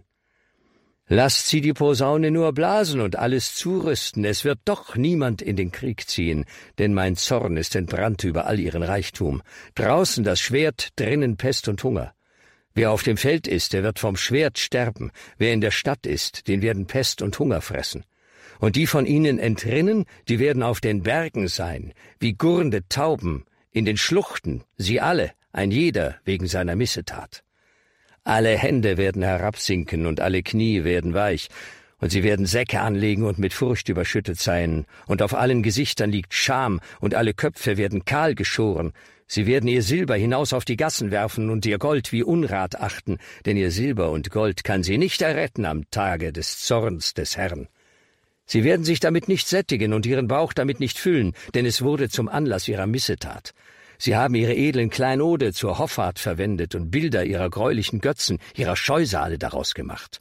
Lasst sie die Posaune nur blasen und alles zurüsten, es wird doch niemand in den Krieg ziehen, denn mein Zorn ist entbrannt über all ihren Reichtum. Draußen das Schwert, drinnen Pest und Hunger. Wer auf dem Feld ist, der wird vom Schwert sterben, wer in der Stadt ist, den werden Pest und Hunger fressen. Und die von ihnen entrinnen, die werden auf den Bergen sein, wie gurrende Tauben, in den Schluchten, sie alle, ein jeder wegen seiner Missetat. Alle Hände werden herabsinken und alle Knie werden weich, und sie werden Säcke anlegen und mit Furcht überschüttet sein, und auf allen Gesichtern liegt Scham, und alle Köpfe werden kahl geschoren. Sie werden ihr Silber hinaus auf die Gassen werfen und ihr Gold wie Unrat achten, denn ihr Silber und Gold kann sie nicht erretten am Tage des Zorns des Herrn. Sie werden sich damit nicht sättigen und ihren Bauch damit nicht füllen, denn es wurde zum Anlass ihrer Missetat. Sie haben ihre edlen Kleinode zur Hoffart verwendet und Bilder ihrer greulichen Götzen, ihrer Scheusale daraus gemacht.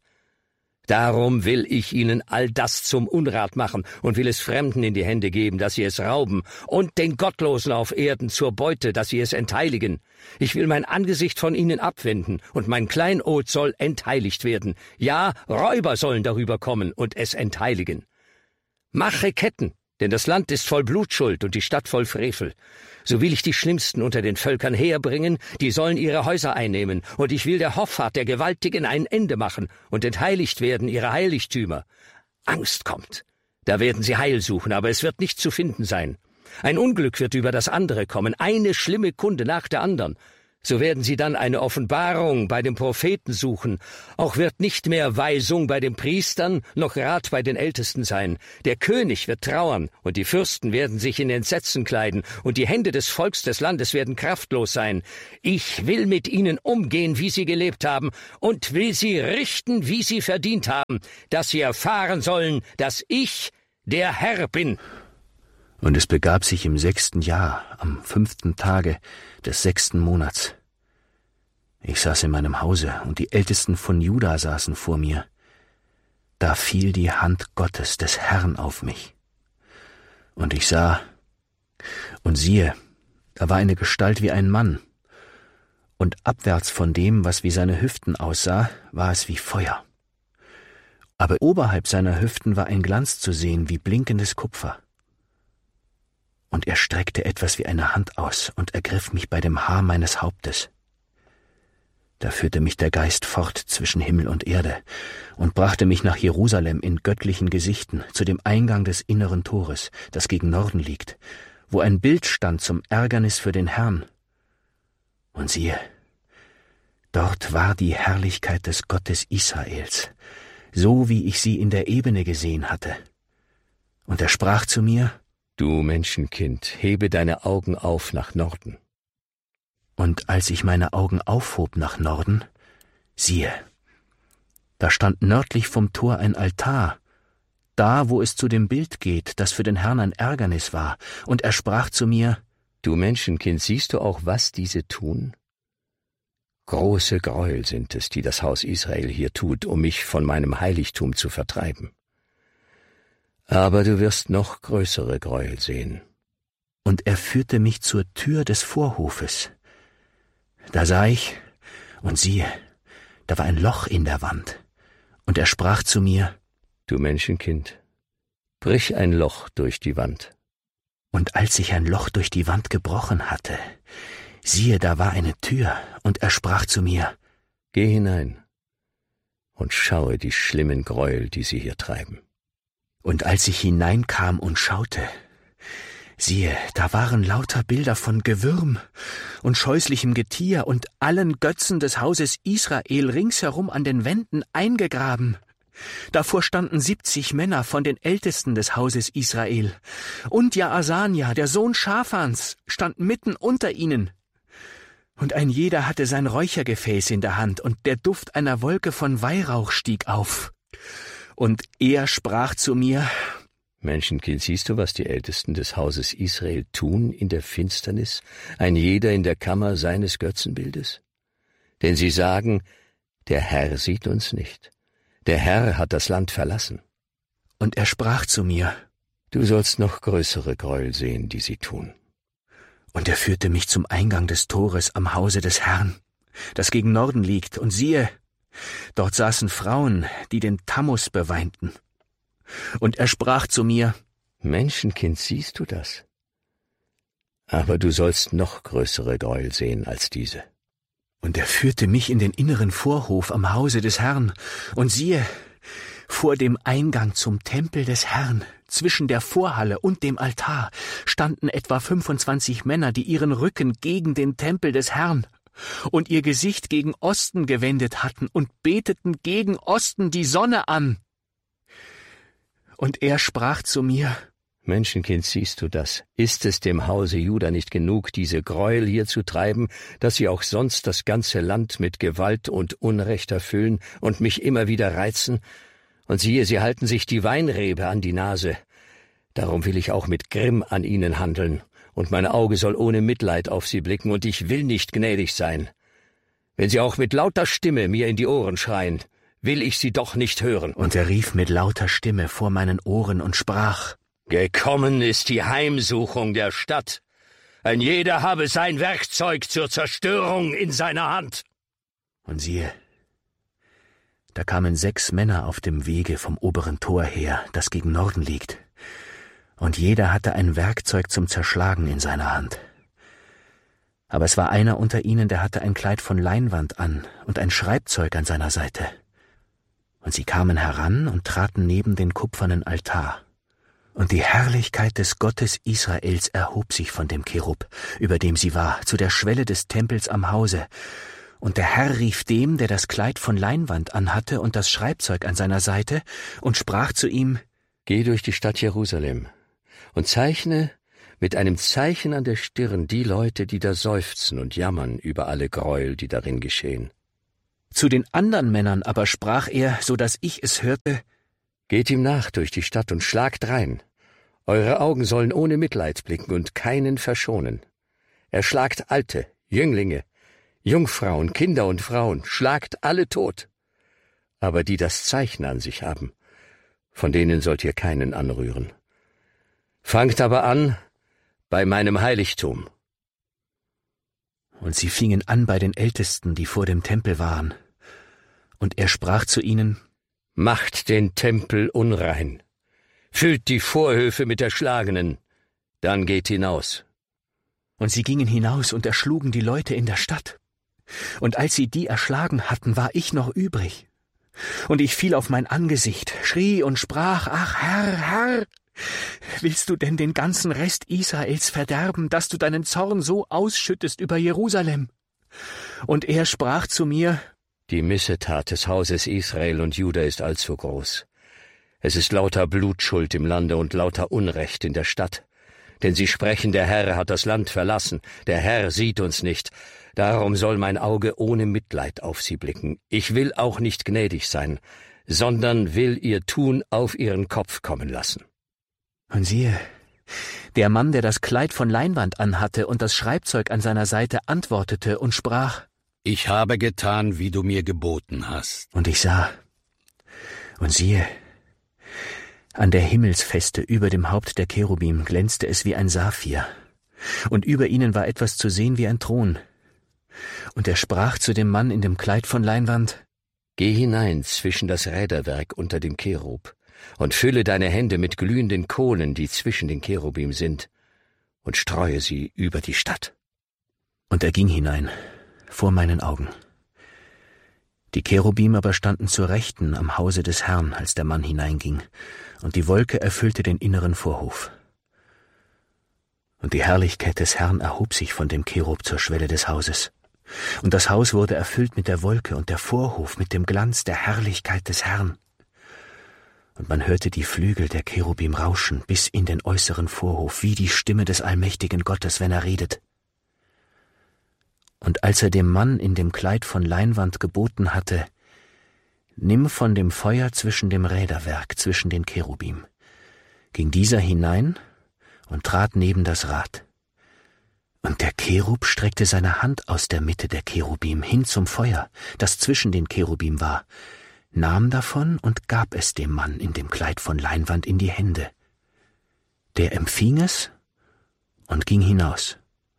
Darum will ich ihnen all das zum Unrat machen und will es Fremden in die Hände geben, dass sie es rauben, und den Gottlosen auf Erden zur Beute, dass sie es entheiligen. Ich will mein Angesicht von ihnen abwenden, und mein Kleinod soll entheiligt werden. Ja, Räuber sollen darüber kommen und es entheiligen. Mache Ketten, denn das Land ist voll Blutschuld und die Stadt voll Frevel. So will ich die Schlimmsten unter den Völkern herbringen, die sollen ihre Häuser einnehmen, und ich will der Hoffart der Gewaltigen ein Ende machen und entheiligt werden ihre Heiligtümer. Angst kommt. Da werden sie Heil suchen, aber es wird nicht zu finden sein. Ein Unglück wird über das andere kommen, eine schlimme Kunde nach der anderen. So werden sie dann eine Offenbarung bei dem Propheten suchen. Auch wird nicht mehr Weisung bei den Priestern, noch Rat bei den Ältesten sein. Der König wird trauern, und die Fürsten werden sich in Entsetzen kleiden, und die Hände des Volks des Landes werden kraftlos sein. Ich will mit ihnen umgehen, wie sie gelebt haben, und will sie richten, wie sie verdient haben, dass sie erfahren sollen, dass ich der Herr bin. Und es begab sich im 6. Jahr, am 5. Tage des 6. Monats. Ich saß in meinem Hause, und die Ältesten von Juda saßen vor mir. Da fiel die Hand Gottes, des Herrn, auf mich. Und ich sah, und siehe, da war eine Gestalt wie ein Mann, und abwärts von dem, was wie seine Hüften aussah, war es wie Feuer. Aber oberhalb seiner Hüften war ein Glanz zu sehen, wie blinkendes Kupfer. Und er streckte etwas wie eine Hand aus und ergriff mich bei dem Haar meines Hauptes. Da führte mich der Geist fort zwischen Himmel und Erde und brachte mich nach Jerusalem in göttlichen Gesichten zu dem Eingang des inneren Tores, das gegen Norden liegt, wo ein Bild stand zum Ärgernis für den Herrn. Und siehe, dort war die Herrlichkeit des Gottes Israels, so wie ich sie in der Ebene gesehen hatte. Und er sprach zu mir: Du Menschenkind, hebe deine Augen auf nach Norden. Und als ich meine Augen aufhob nach Norden, siehe, da stand nördlich vom Tor ein Altar, da, wo es zu dem Bild geht, das für den Herrn ein Ärgernis war. Und er sprach zu mir: Du Menschenkind, siehst du auch, was diese tun? Große Gräuel sind es, die das Haus Israel hier tut, um mich von meinem Heiligtum zu vertreiben. Aber du wirst noch größere Gräuel sehen. Und er führte mich zur Tür des Vorhofes. Da sah ich, und siehe, da war ein Loch in der Wand. Und er sprach zu mir: Du Menschenkind, brich ein Loch durch die Wand. Und als ich ein Loch durch die Wand gebrochen hatte, siehe, da war eine Tür, und er sprach zu mir: Geh hinein und schaue die schlimmen Gräuel, die sie hier treiben. Und als ich hineinkam und schaute, siehe, da waren lauter Bilder von Gewürm und scheußlichem Getier und allen Götzen des Hauses Israel ringsherum an den Wänden eingegraben. Davor standen 70 Männer von den Ältesten des Hauses Israel. Und Jaasania, der Sohn Schafans, stand mitten unter ihnen. Und ein jeder hatte sein Räuchergefäß in der Hand, und der Duft einer Wolke von Weihrauch stieg auf. Und er sprach zu mir: Menschenkind, siehst du, was die Ältesten des Hauses Israel tun in der Finsternis, ein jeder in der Kammer seines Götzenbildes? Denn sie sagen, der Herr sieht uns nicht. Der Herr hat das Land verlassen. Und er sprach zu mir: Du sollst noch größere Gräuel sehen, die sie tun. Und er führte mich zum Eingang des Tores am Hause des Herrn, das gegen Norden liegt, und siehe, dort saßen Frauen, die den Tammuz beweinten. Und er sprach zu mir: Menschenkind, siehst du das? Aber du sollst noch größere Gräuel sehen als diese. Und er führte mich in den inneren Vorhof am Hause des Herrn, und siehe, vor dem Eingang zum Tempel des Herrn, zwischen der Vorhalle und dem Altar, standen etwa 25 Männer, die ihren Rücken gegen den Tempel des Herrn und ihr Gesicht gegen Osten gewendet hatten und beteten gegen Osten die Sonne an. Und er sprach zu mir: Menschenkind, siehst du das? Ist es dem Hause Juda nicht genug, diese Gräuel hier zu treiben, dass sie auch sonst das ganze Land mit Gewalt und Unrecht erfüllen und mich immer wieder reizen? Und siehe, sie halten sich die Weinrebe an die Nase. Darum will ich auch mit Grimm an ihnen handeln, und mein Auge soll ohne Mitleid auf sie blicken, und ich will nicht gnädig sein. Wenn sie auch mit lauter Stimme mir in die Ohren schreien, will ich sie doch nicht hören. Und er rief mit lauter Stimme vor meinen Ohren und sprach: Gekommen ist die Heimsuchung der Stadt. Ein jeder habe sein Werkzeug zur Zerstörung in seiner Hand. Und siehe, da kamen 6 Männer auf dem Wege vom oberen Tor her, das gegen Norden liegt. Und jeder hatte ein Werkzeug zum Zerschlagen in seiner Hand. Aber es war einer unter ihnen, der hatte ein Kleid von Leinwand an und ein Schreibzeug an seiner Seite. Und sie kamen heran und traten neben den kupfernen Altar. Und die Herrlichkeit des Gottes Israels erhob sich von dem Cherub, über dem sie war, zu der Schwelle des Tempels am Hause. Und der Herr rief dem, der das Kleid von Leinwand anhatte und das Schreibzeug an seiner Seite, und sprach zu ihm: Geh durch die Stadt Jerusalem und zeichne mit einem Zeichen an der Stirn die Leute, die da seufzen und jammern über alle Gräuel, die darin geschehen. Zu den anderen Männern aber sprach er, so dass ich es hörte: Geht ihm nach durch die Stadt und schlagt drein. Eure Augen sollen ohne Mitleid blicken und keinen verschonen. Erschlagt Alte, Jünglinge, Jungfrauen, Kinder und Frauen, schlagt alle tot. Aber die das Zeichen an sich haben, von denen sollt ihr keinen anrühren. Fangt aber an bei meinem Heiligtum. Und sie fingen an bei den Ältesten, die vor dem Tempel waren. Und er sprach zu ihnen: Macht den Tempel unrein, füllt die Vorhöfe mit Erschlagenen, dann geht hinaus. Und sie gingen hinaus und erschlugen die Leute in der Stadt. Und als sie die erschlagen hatten, war ich noch übrig. Und ich fiel auf mein Angesicht, schrie und sprach: Ach Herr, Herr, willst du denn den ganzen Rest Israels verderben, dass du deinen Zorn so ausschüttest über Jerusalem? Und er sprach zu mir: Die Missetat des Hauses Israel und Juda ist allzu groß. Es ist lauter Blutschuld im Lande und lauter Unrecht in der Stadt. Denn sie sprechen, der Herr hat das Land verlassen, der Herr sieht uns nicht. Darum soll mein Auge ohne Mitleid auf sie blicken. Ich will auch nicht gnädig sein, sondern will ihr Tun auf ihren Kopf kommen lassen. Und siehe, der Mann, der das Kleid von Leinwand anhatte und das Schreibzeug an seiner Seite, antwortete und sprach: Ich habe getan, wie du mir geboten hast. Und ich sah, und siehe, an der Himmelsfeste über dem Haupt der Cherubim glänzte es wie ein Saphir, und über ihnen war etwas zu sehen wie ein Thron. Und er sprach zu dem Mann in dem Kleid von Leinwand: Geh hinein zwischen das Räderwerk unter dem Cherub und fülle deine Hände mit glühenden Kohlen, die zwischen den Cherubim sind, und streue sie über die Stadt. Und er ging hinein, vor meinen Augen. Die Cherubim aber standen zur Rechten am Hause des Herrn, als der Mann hineinging, und die Wolke erfüllte den inneren Vorhof. Und die Herrlichkeit des Herrn erhob sich von dem Cherub zur Schwelle des Hauses. Und das Haus wurde erfüllt mit der Wolke und der Vorhof mit dem Glanz der Herrlichkeit des Herrn. Und man hörte die Flügel der Cherubim rauschen bis in den äußeren Vorhof, wie die Stimme des allmächtigen Gottes, wenn er redet. Und als er dem Mann in dem Kleid von Leinwand geboten hatte: Nimm von dem Feuer zwischen dem Räderwerk, zwischen den Cherubim, ging dieser hinein und trat neben das Rad. Und der Cherub streckte seine Hand aus der Mitte der Cherubim hin zum Feuer, das zwischen den Cherubim war, nahm davon und gab es dem Mann in dem Kleid von Leinwand in die Hände. Der empfing es und ging hinaus.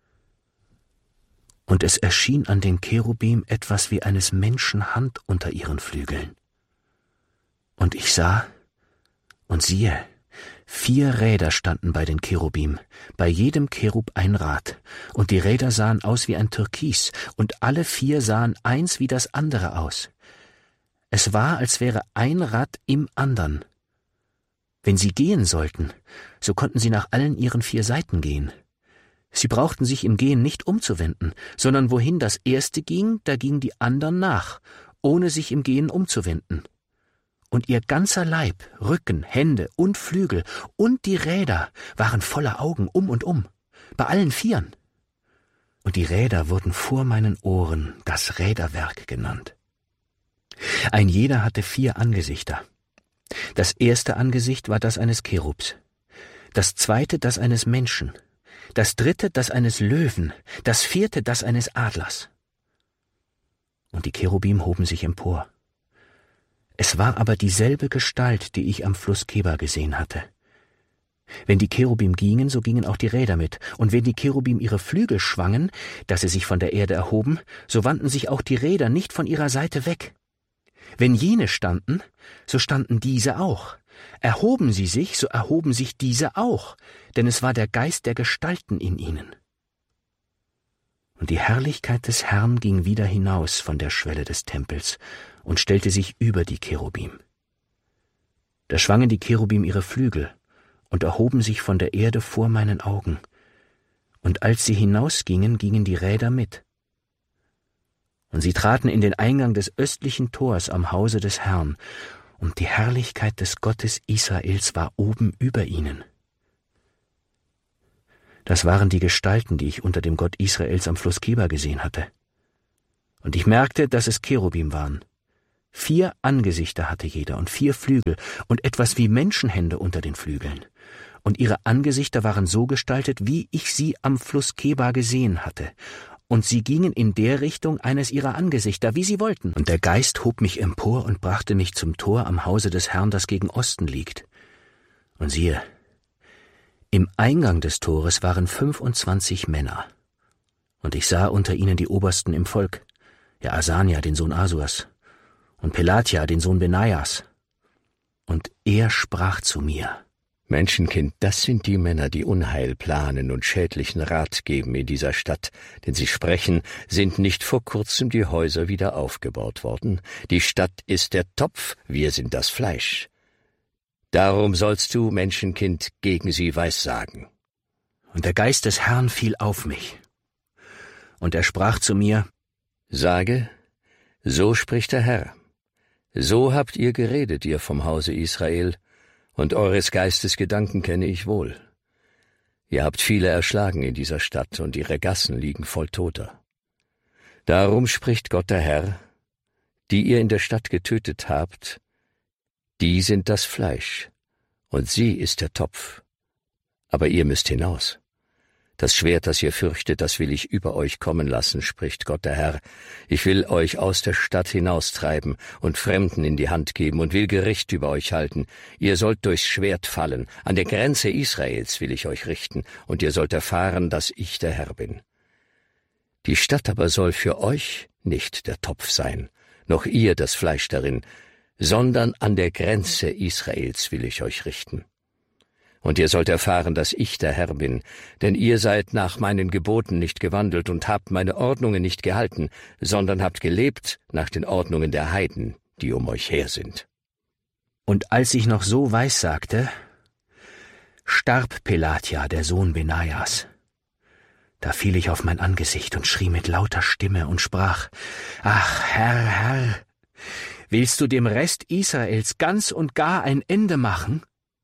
Und es erschien an den Cherubim etwas wie eines Menschen Hand unter ihren Flügeln. Und ich sah, und siehe, 4 Räder standen bei den Cherubim, bei jedem Cherub ein Rad, und die Räder sahen aus wie ein Türkis, und alle 4 sahen eins wie das andere aus. Es war, als wäre ein Rad im andern. Wenn sie gehen sollten, so konnten sie nach allen ihren 4 Seiten gehen. Sie brauchten sich im Gehen nicht umzuwenden, sondern wohin das erste ging, da gingen die anderen nach, ohne sich im Gehen umzuwenden. Und ihr ganzer Leib, Rücken, Hände und Flügel und die Räder waren voller Augen um, bei allen 4. Und die Räder wurden vor meinen Ohren das Räderwerk genannt. Ein jeder hatte 4 Angesichter. Das erste Angesicht war das eines Cherubs, das zweite das eines Menschen, das dritte das eines Löwen, das 4. das eines Adlers. Und die Cherubim hoben sich empor. Es war aber dieselbe Gestalt, die ich am Fluss Kebar gesehen hatte. Wenn die Cherubim gingen, so gingen auch die Räder mit, und wenn die Cherubim ihre Flügel schwangen, dass sie sich von der Erde erhoben, so wandten sich auch die Räder nicht von ihrer Seite weg. Wenn jene standen, so standen diese auch. Erhoben sie sich, so erhoben sich diese auch, denn es war der Geist der Gestalten in ihnen. Und die Herrlichkeit des Herrn ging wieder hinaus von der Schwelle des Tempels und stellte sich über die Cherubim. Da schwangen die Cherubim ihre Flügel, und erhoben sich von der Erde vor meinen Augen. Und als sie hinausgingen, gingen die Räder mit. Und sie traten in den Eingang des östlichen Tors am Hause des Herrn, und die Herrlichkeit des Gottes Israels war oben über ihnen. Das waren die Gestalten, die ich unter dem Gott Israels am Fluss Kebar gesehen hatte. Und ich merkte, dass es Cherubim waren. 4 Angesichter hatte jeder und 4 Flügel und etwas wie Menschenhände unter den Flügeln. Und ihre Angesichter waren so gestaltet, wie ich sie am Fluss Kebar gesehen hatte. Und sie gingen in der Richtung eines ihrer Angesichter, wie sie wollten. Und der Geist hob mich empor und brachte mich zum Tor am Hause des Herrn, das gegen Osten liegt. Und siehe, im Eingang des Tores waren 25 Männer. Und ich sah unter ihnen die Obersten im Volk, ja Asania, den Sohn Asurs, und Pelatia, den Sohn Benaias. Und er sprach zu mir: Menschenkind, das sind die Männer, die Unheil planen und schädlichen Rat geben in dieser Stadt, denn sie sprechen, sind nicht vor kurzem die Häuser wieder aufgebaut worden. Die Stadt ist der Topf, wir sind das Fleisch. Darum sollst du, Menschenkind, gegen sie weissagen. Und der Geist des Herrn fiel auf mich. Und er sprach zu mir: Sage, so spricht der Herr. So habt ihr geredet, ihr vom Hause Israel, und eures Geistes Gedanken kenne ich wohl. Ihr habt viele erschlagen in dieser Stadt, und ihre Gassen liegen voll Toter. Darum spricht Gott der Herr, die ihr in der Stadt getötet habt, die sind das Fleisch, und sie ist der Topf. Aber ihr müsst hinaus. Das Schwert, das ihr fürchtet, das will ich über euch kommen lassen, spricht Gott der Herr. Ich will euch aus der Stadt hinaustreiben und Fremden in die Hand geben und will Gericht über euch halten. Ihr sollt durchs Schwert fallen. An der Grenze Israels will ich euch richten, und ihr sollt erfahren, dass ich der Herr bin. Die Stadt aber soll für euch nicht der Topf sein, noch ihr das Fleisch darin, sondern an der Grenze Israels will ich euch richten. Und ihr sollt erfahren, dass ich der Herr bin, denn ihr seid nach meinen Geboten nicht gewandelt und habt meine Ordnungen nicht gehalten, sondern habt gelebt nach den Ordnungen der Heiden, die um euch her sind. Und als ich noch so weissagte, starb Pelatia, der Sohn Benaias. Da fiel ich auf mein Angesicht und schrie mit lauter Stimme und sprach: Ach, Herr, Herr, willst du dem Rest Israels ganz und gar ein Ende machen?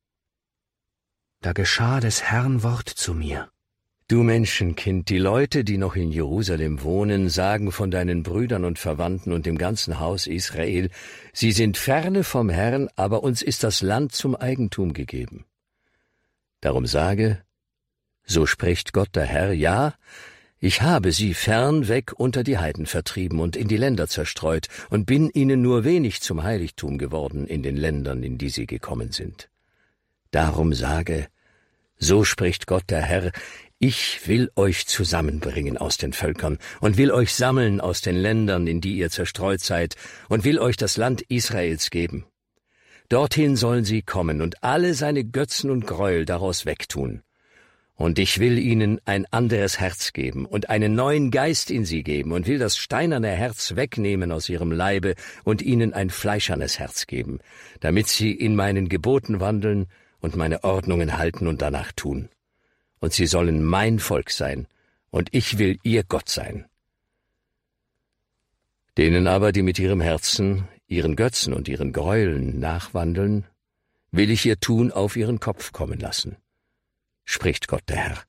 Da geschah des Herrn Wort zu mir: Du Menschenkind, die Leute, die noch in Jerusalem wohnen, sagen von deinen Brüdern und Verwandten und dem ganzen Haus Israel, sie sind ferne vom Herrn, aber uns ist das Land zum Eigentum gegeben. Darum sage, so spricht Gott der Herr, ja, ich habe sie fernweg unter die Heiden vertrieben und in die Länder zerstreut und bin ihnen nur wenig zum Heiligtum geworden in den Ländern, in die sie gekommen sind. Darum sage, so spricht Gott der Herr, ich will euch zusammenbringen aus den Völkern und will euch sammeln aus den Ländern, in die ihr zerstreut seid, und will euch das Land Israels geben. Dorthin sollen sie kommen und alle seine Götzen und Gräuel daraus wegtun. Und ich will ihnen ein anderes Herz geben und einen neuen Geist in sie geben und will das steinerne Herz wegnehmen aus ihrem Leibe und ihnen ein fleischernes Herz geben, damit sie in meinen Geboten wandeln und meine Ordnungen halten und danach tun. Und sie sollen mein Volk sein, und ich will ihr Gott sein. Denen aber, die mit ihrem Herzen, ihren Götzen und ihren Gräueln nachwandeln, will ich ihr Tun auf ihren Kopf kommen lassen, spricht Gott der Herr.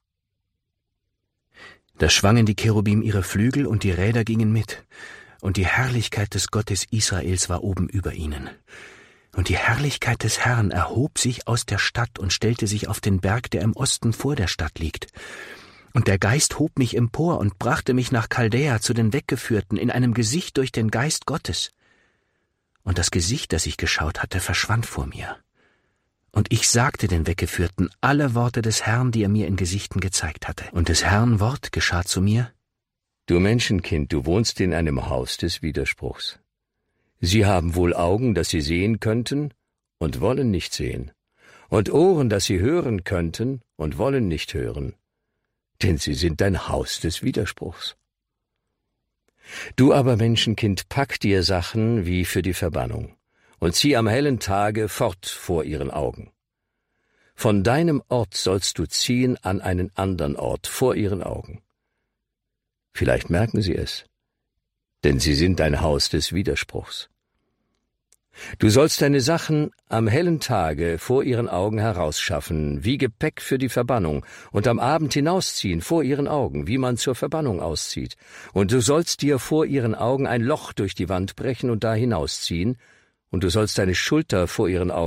Da schwangen die Cherubim ihre Flügel, und die Räder gingen mit, und die Herrlichkeit des Gottes Israels war oben über ihnen. Und die Herrlichkeit des Herrn erhob sich aus der Stadt und stellte sich auf den Berg, der im Osten vor der Stadt liegt. Und der Geist hob mich empor und brachte mich nach Chaldäa zu den Weggeführten in einem Gesicht durch den Geist Gottes. Und das Gesicht, das ich geschaut hatte, verschwand vor mir. Und ich sagte den Weggeführten alle Worte des Herrn, die er mir in Gesichten gezeigt hatte. Und des Herrn Wort geschah zu mir: Du Menschenkind, du wohnst in einem Haus des Widerspruchs. Sie haben wohl Augen, dass sie sehen könnten und wollen nicht sehen, und Ohren, dass sie hören könnten und wollen nicht hören, denn sie sind ein Haus des Widerspruchs. Du aber, Menschenkind, pack dir Sachen wie für die Verbannung und zieh am hellen Tage fort vor ihren Augen. Von deinem Ort sollst du ziehen an einen anderen Ort vor ihren Augen. Vielleicht merken sie es, denn sie sind ein Haus des Widerspruchs. Du sollst deine Sachen am hellen Tage vor ihren Augen herausschaffen, wie Gepäck für die Verbannung, und am Abend hinausziehen vor ihren Augen, wie man zur Verbannung auszieht. Und du sollst dir vor ihren Augen ein Loch durch die Wand brechen und da hinausziehen, und du sollst deine Schulter vor ihren Augen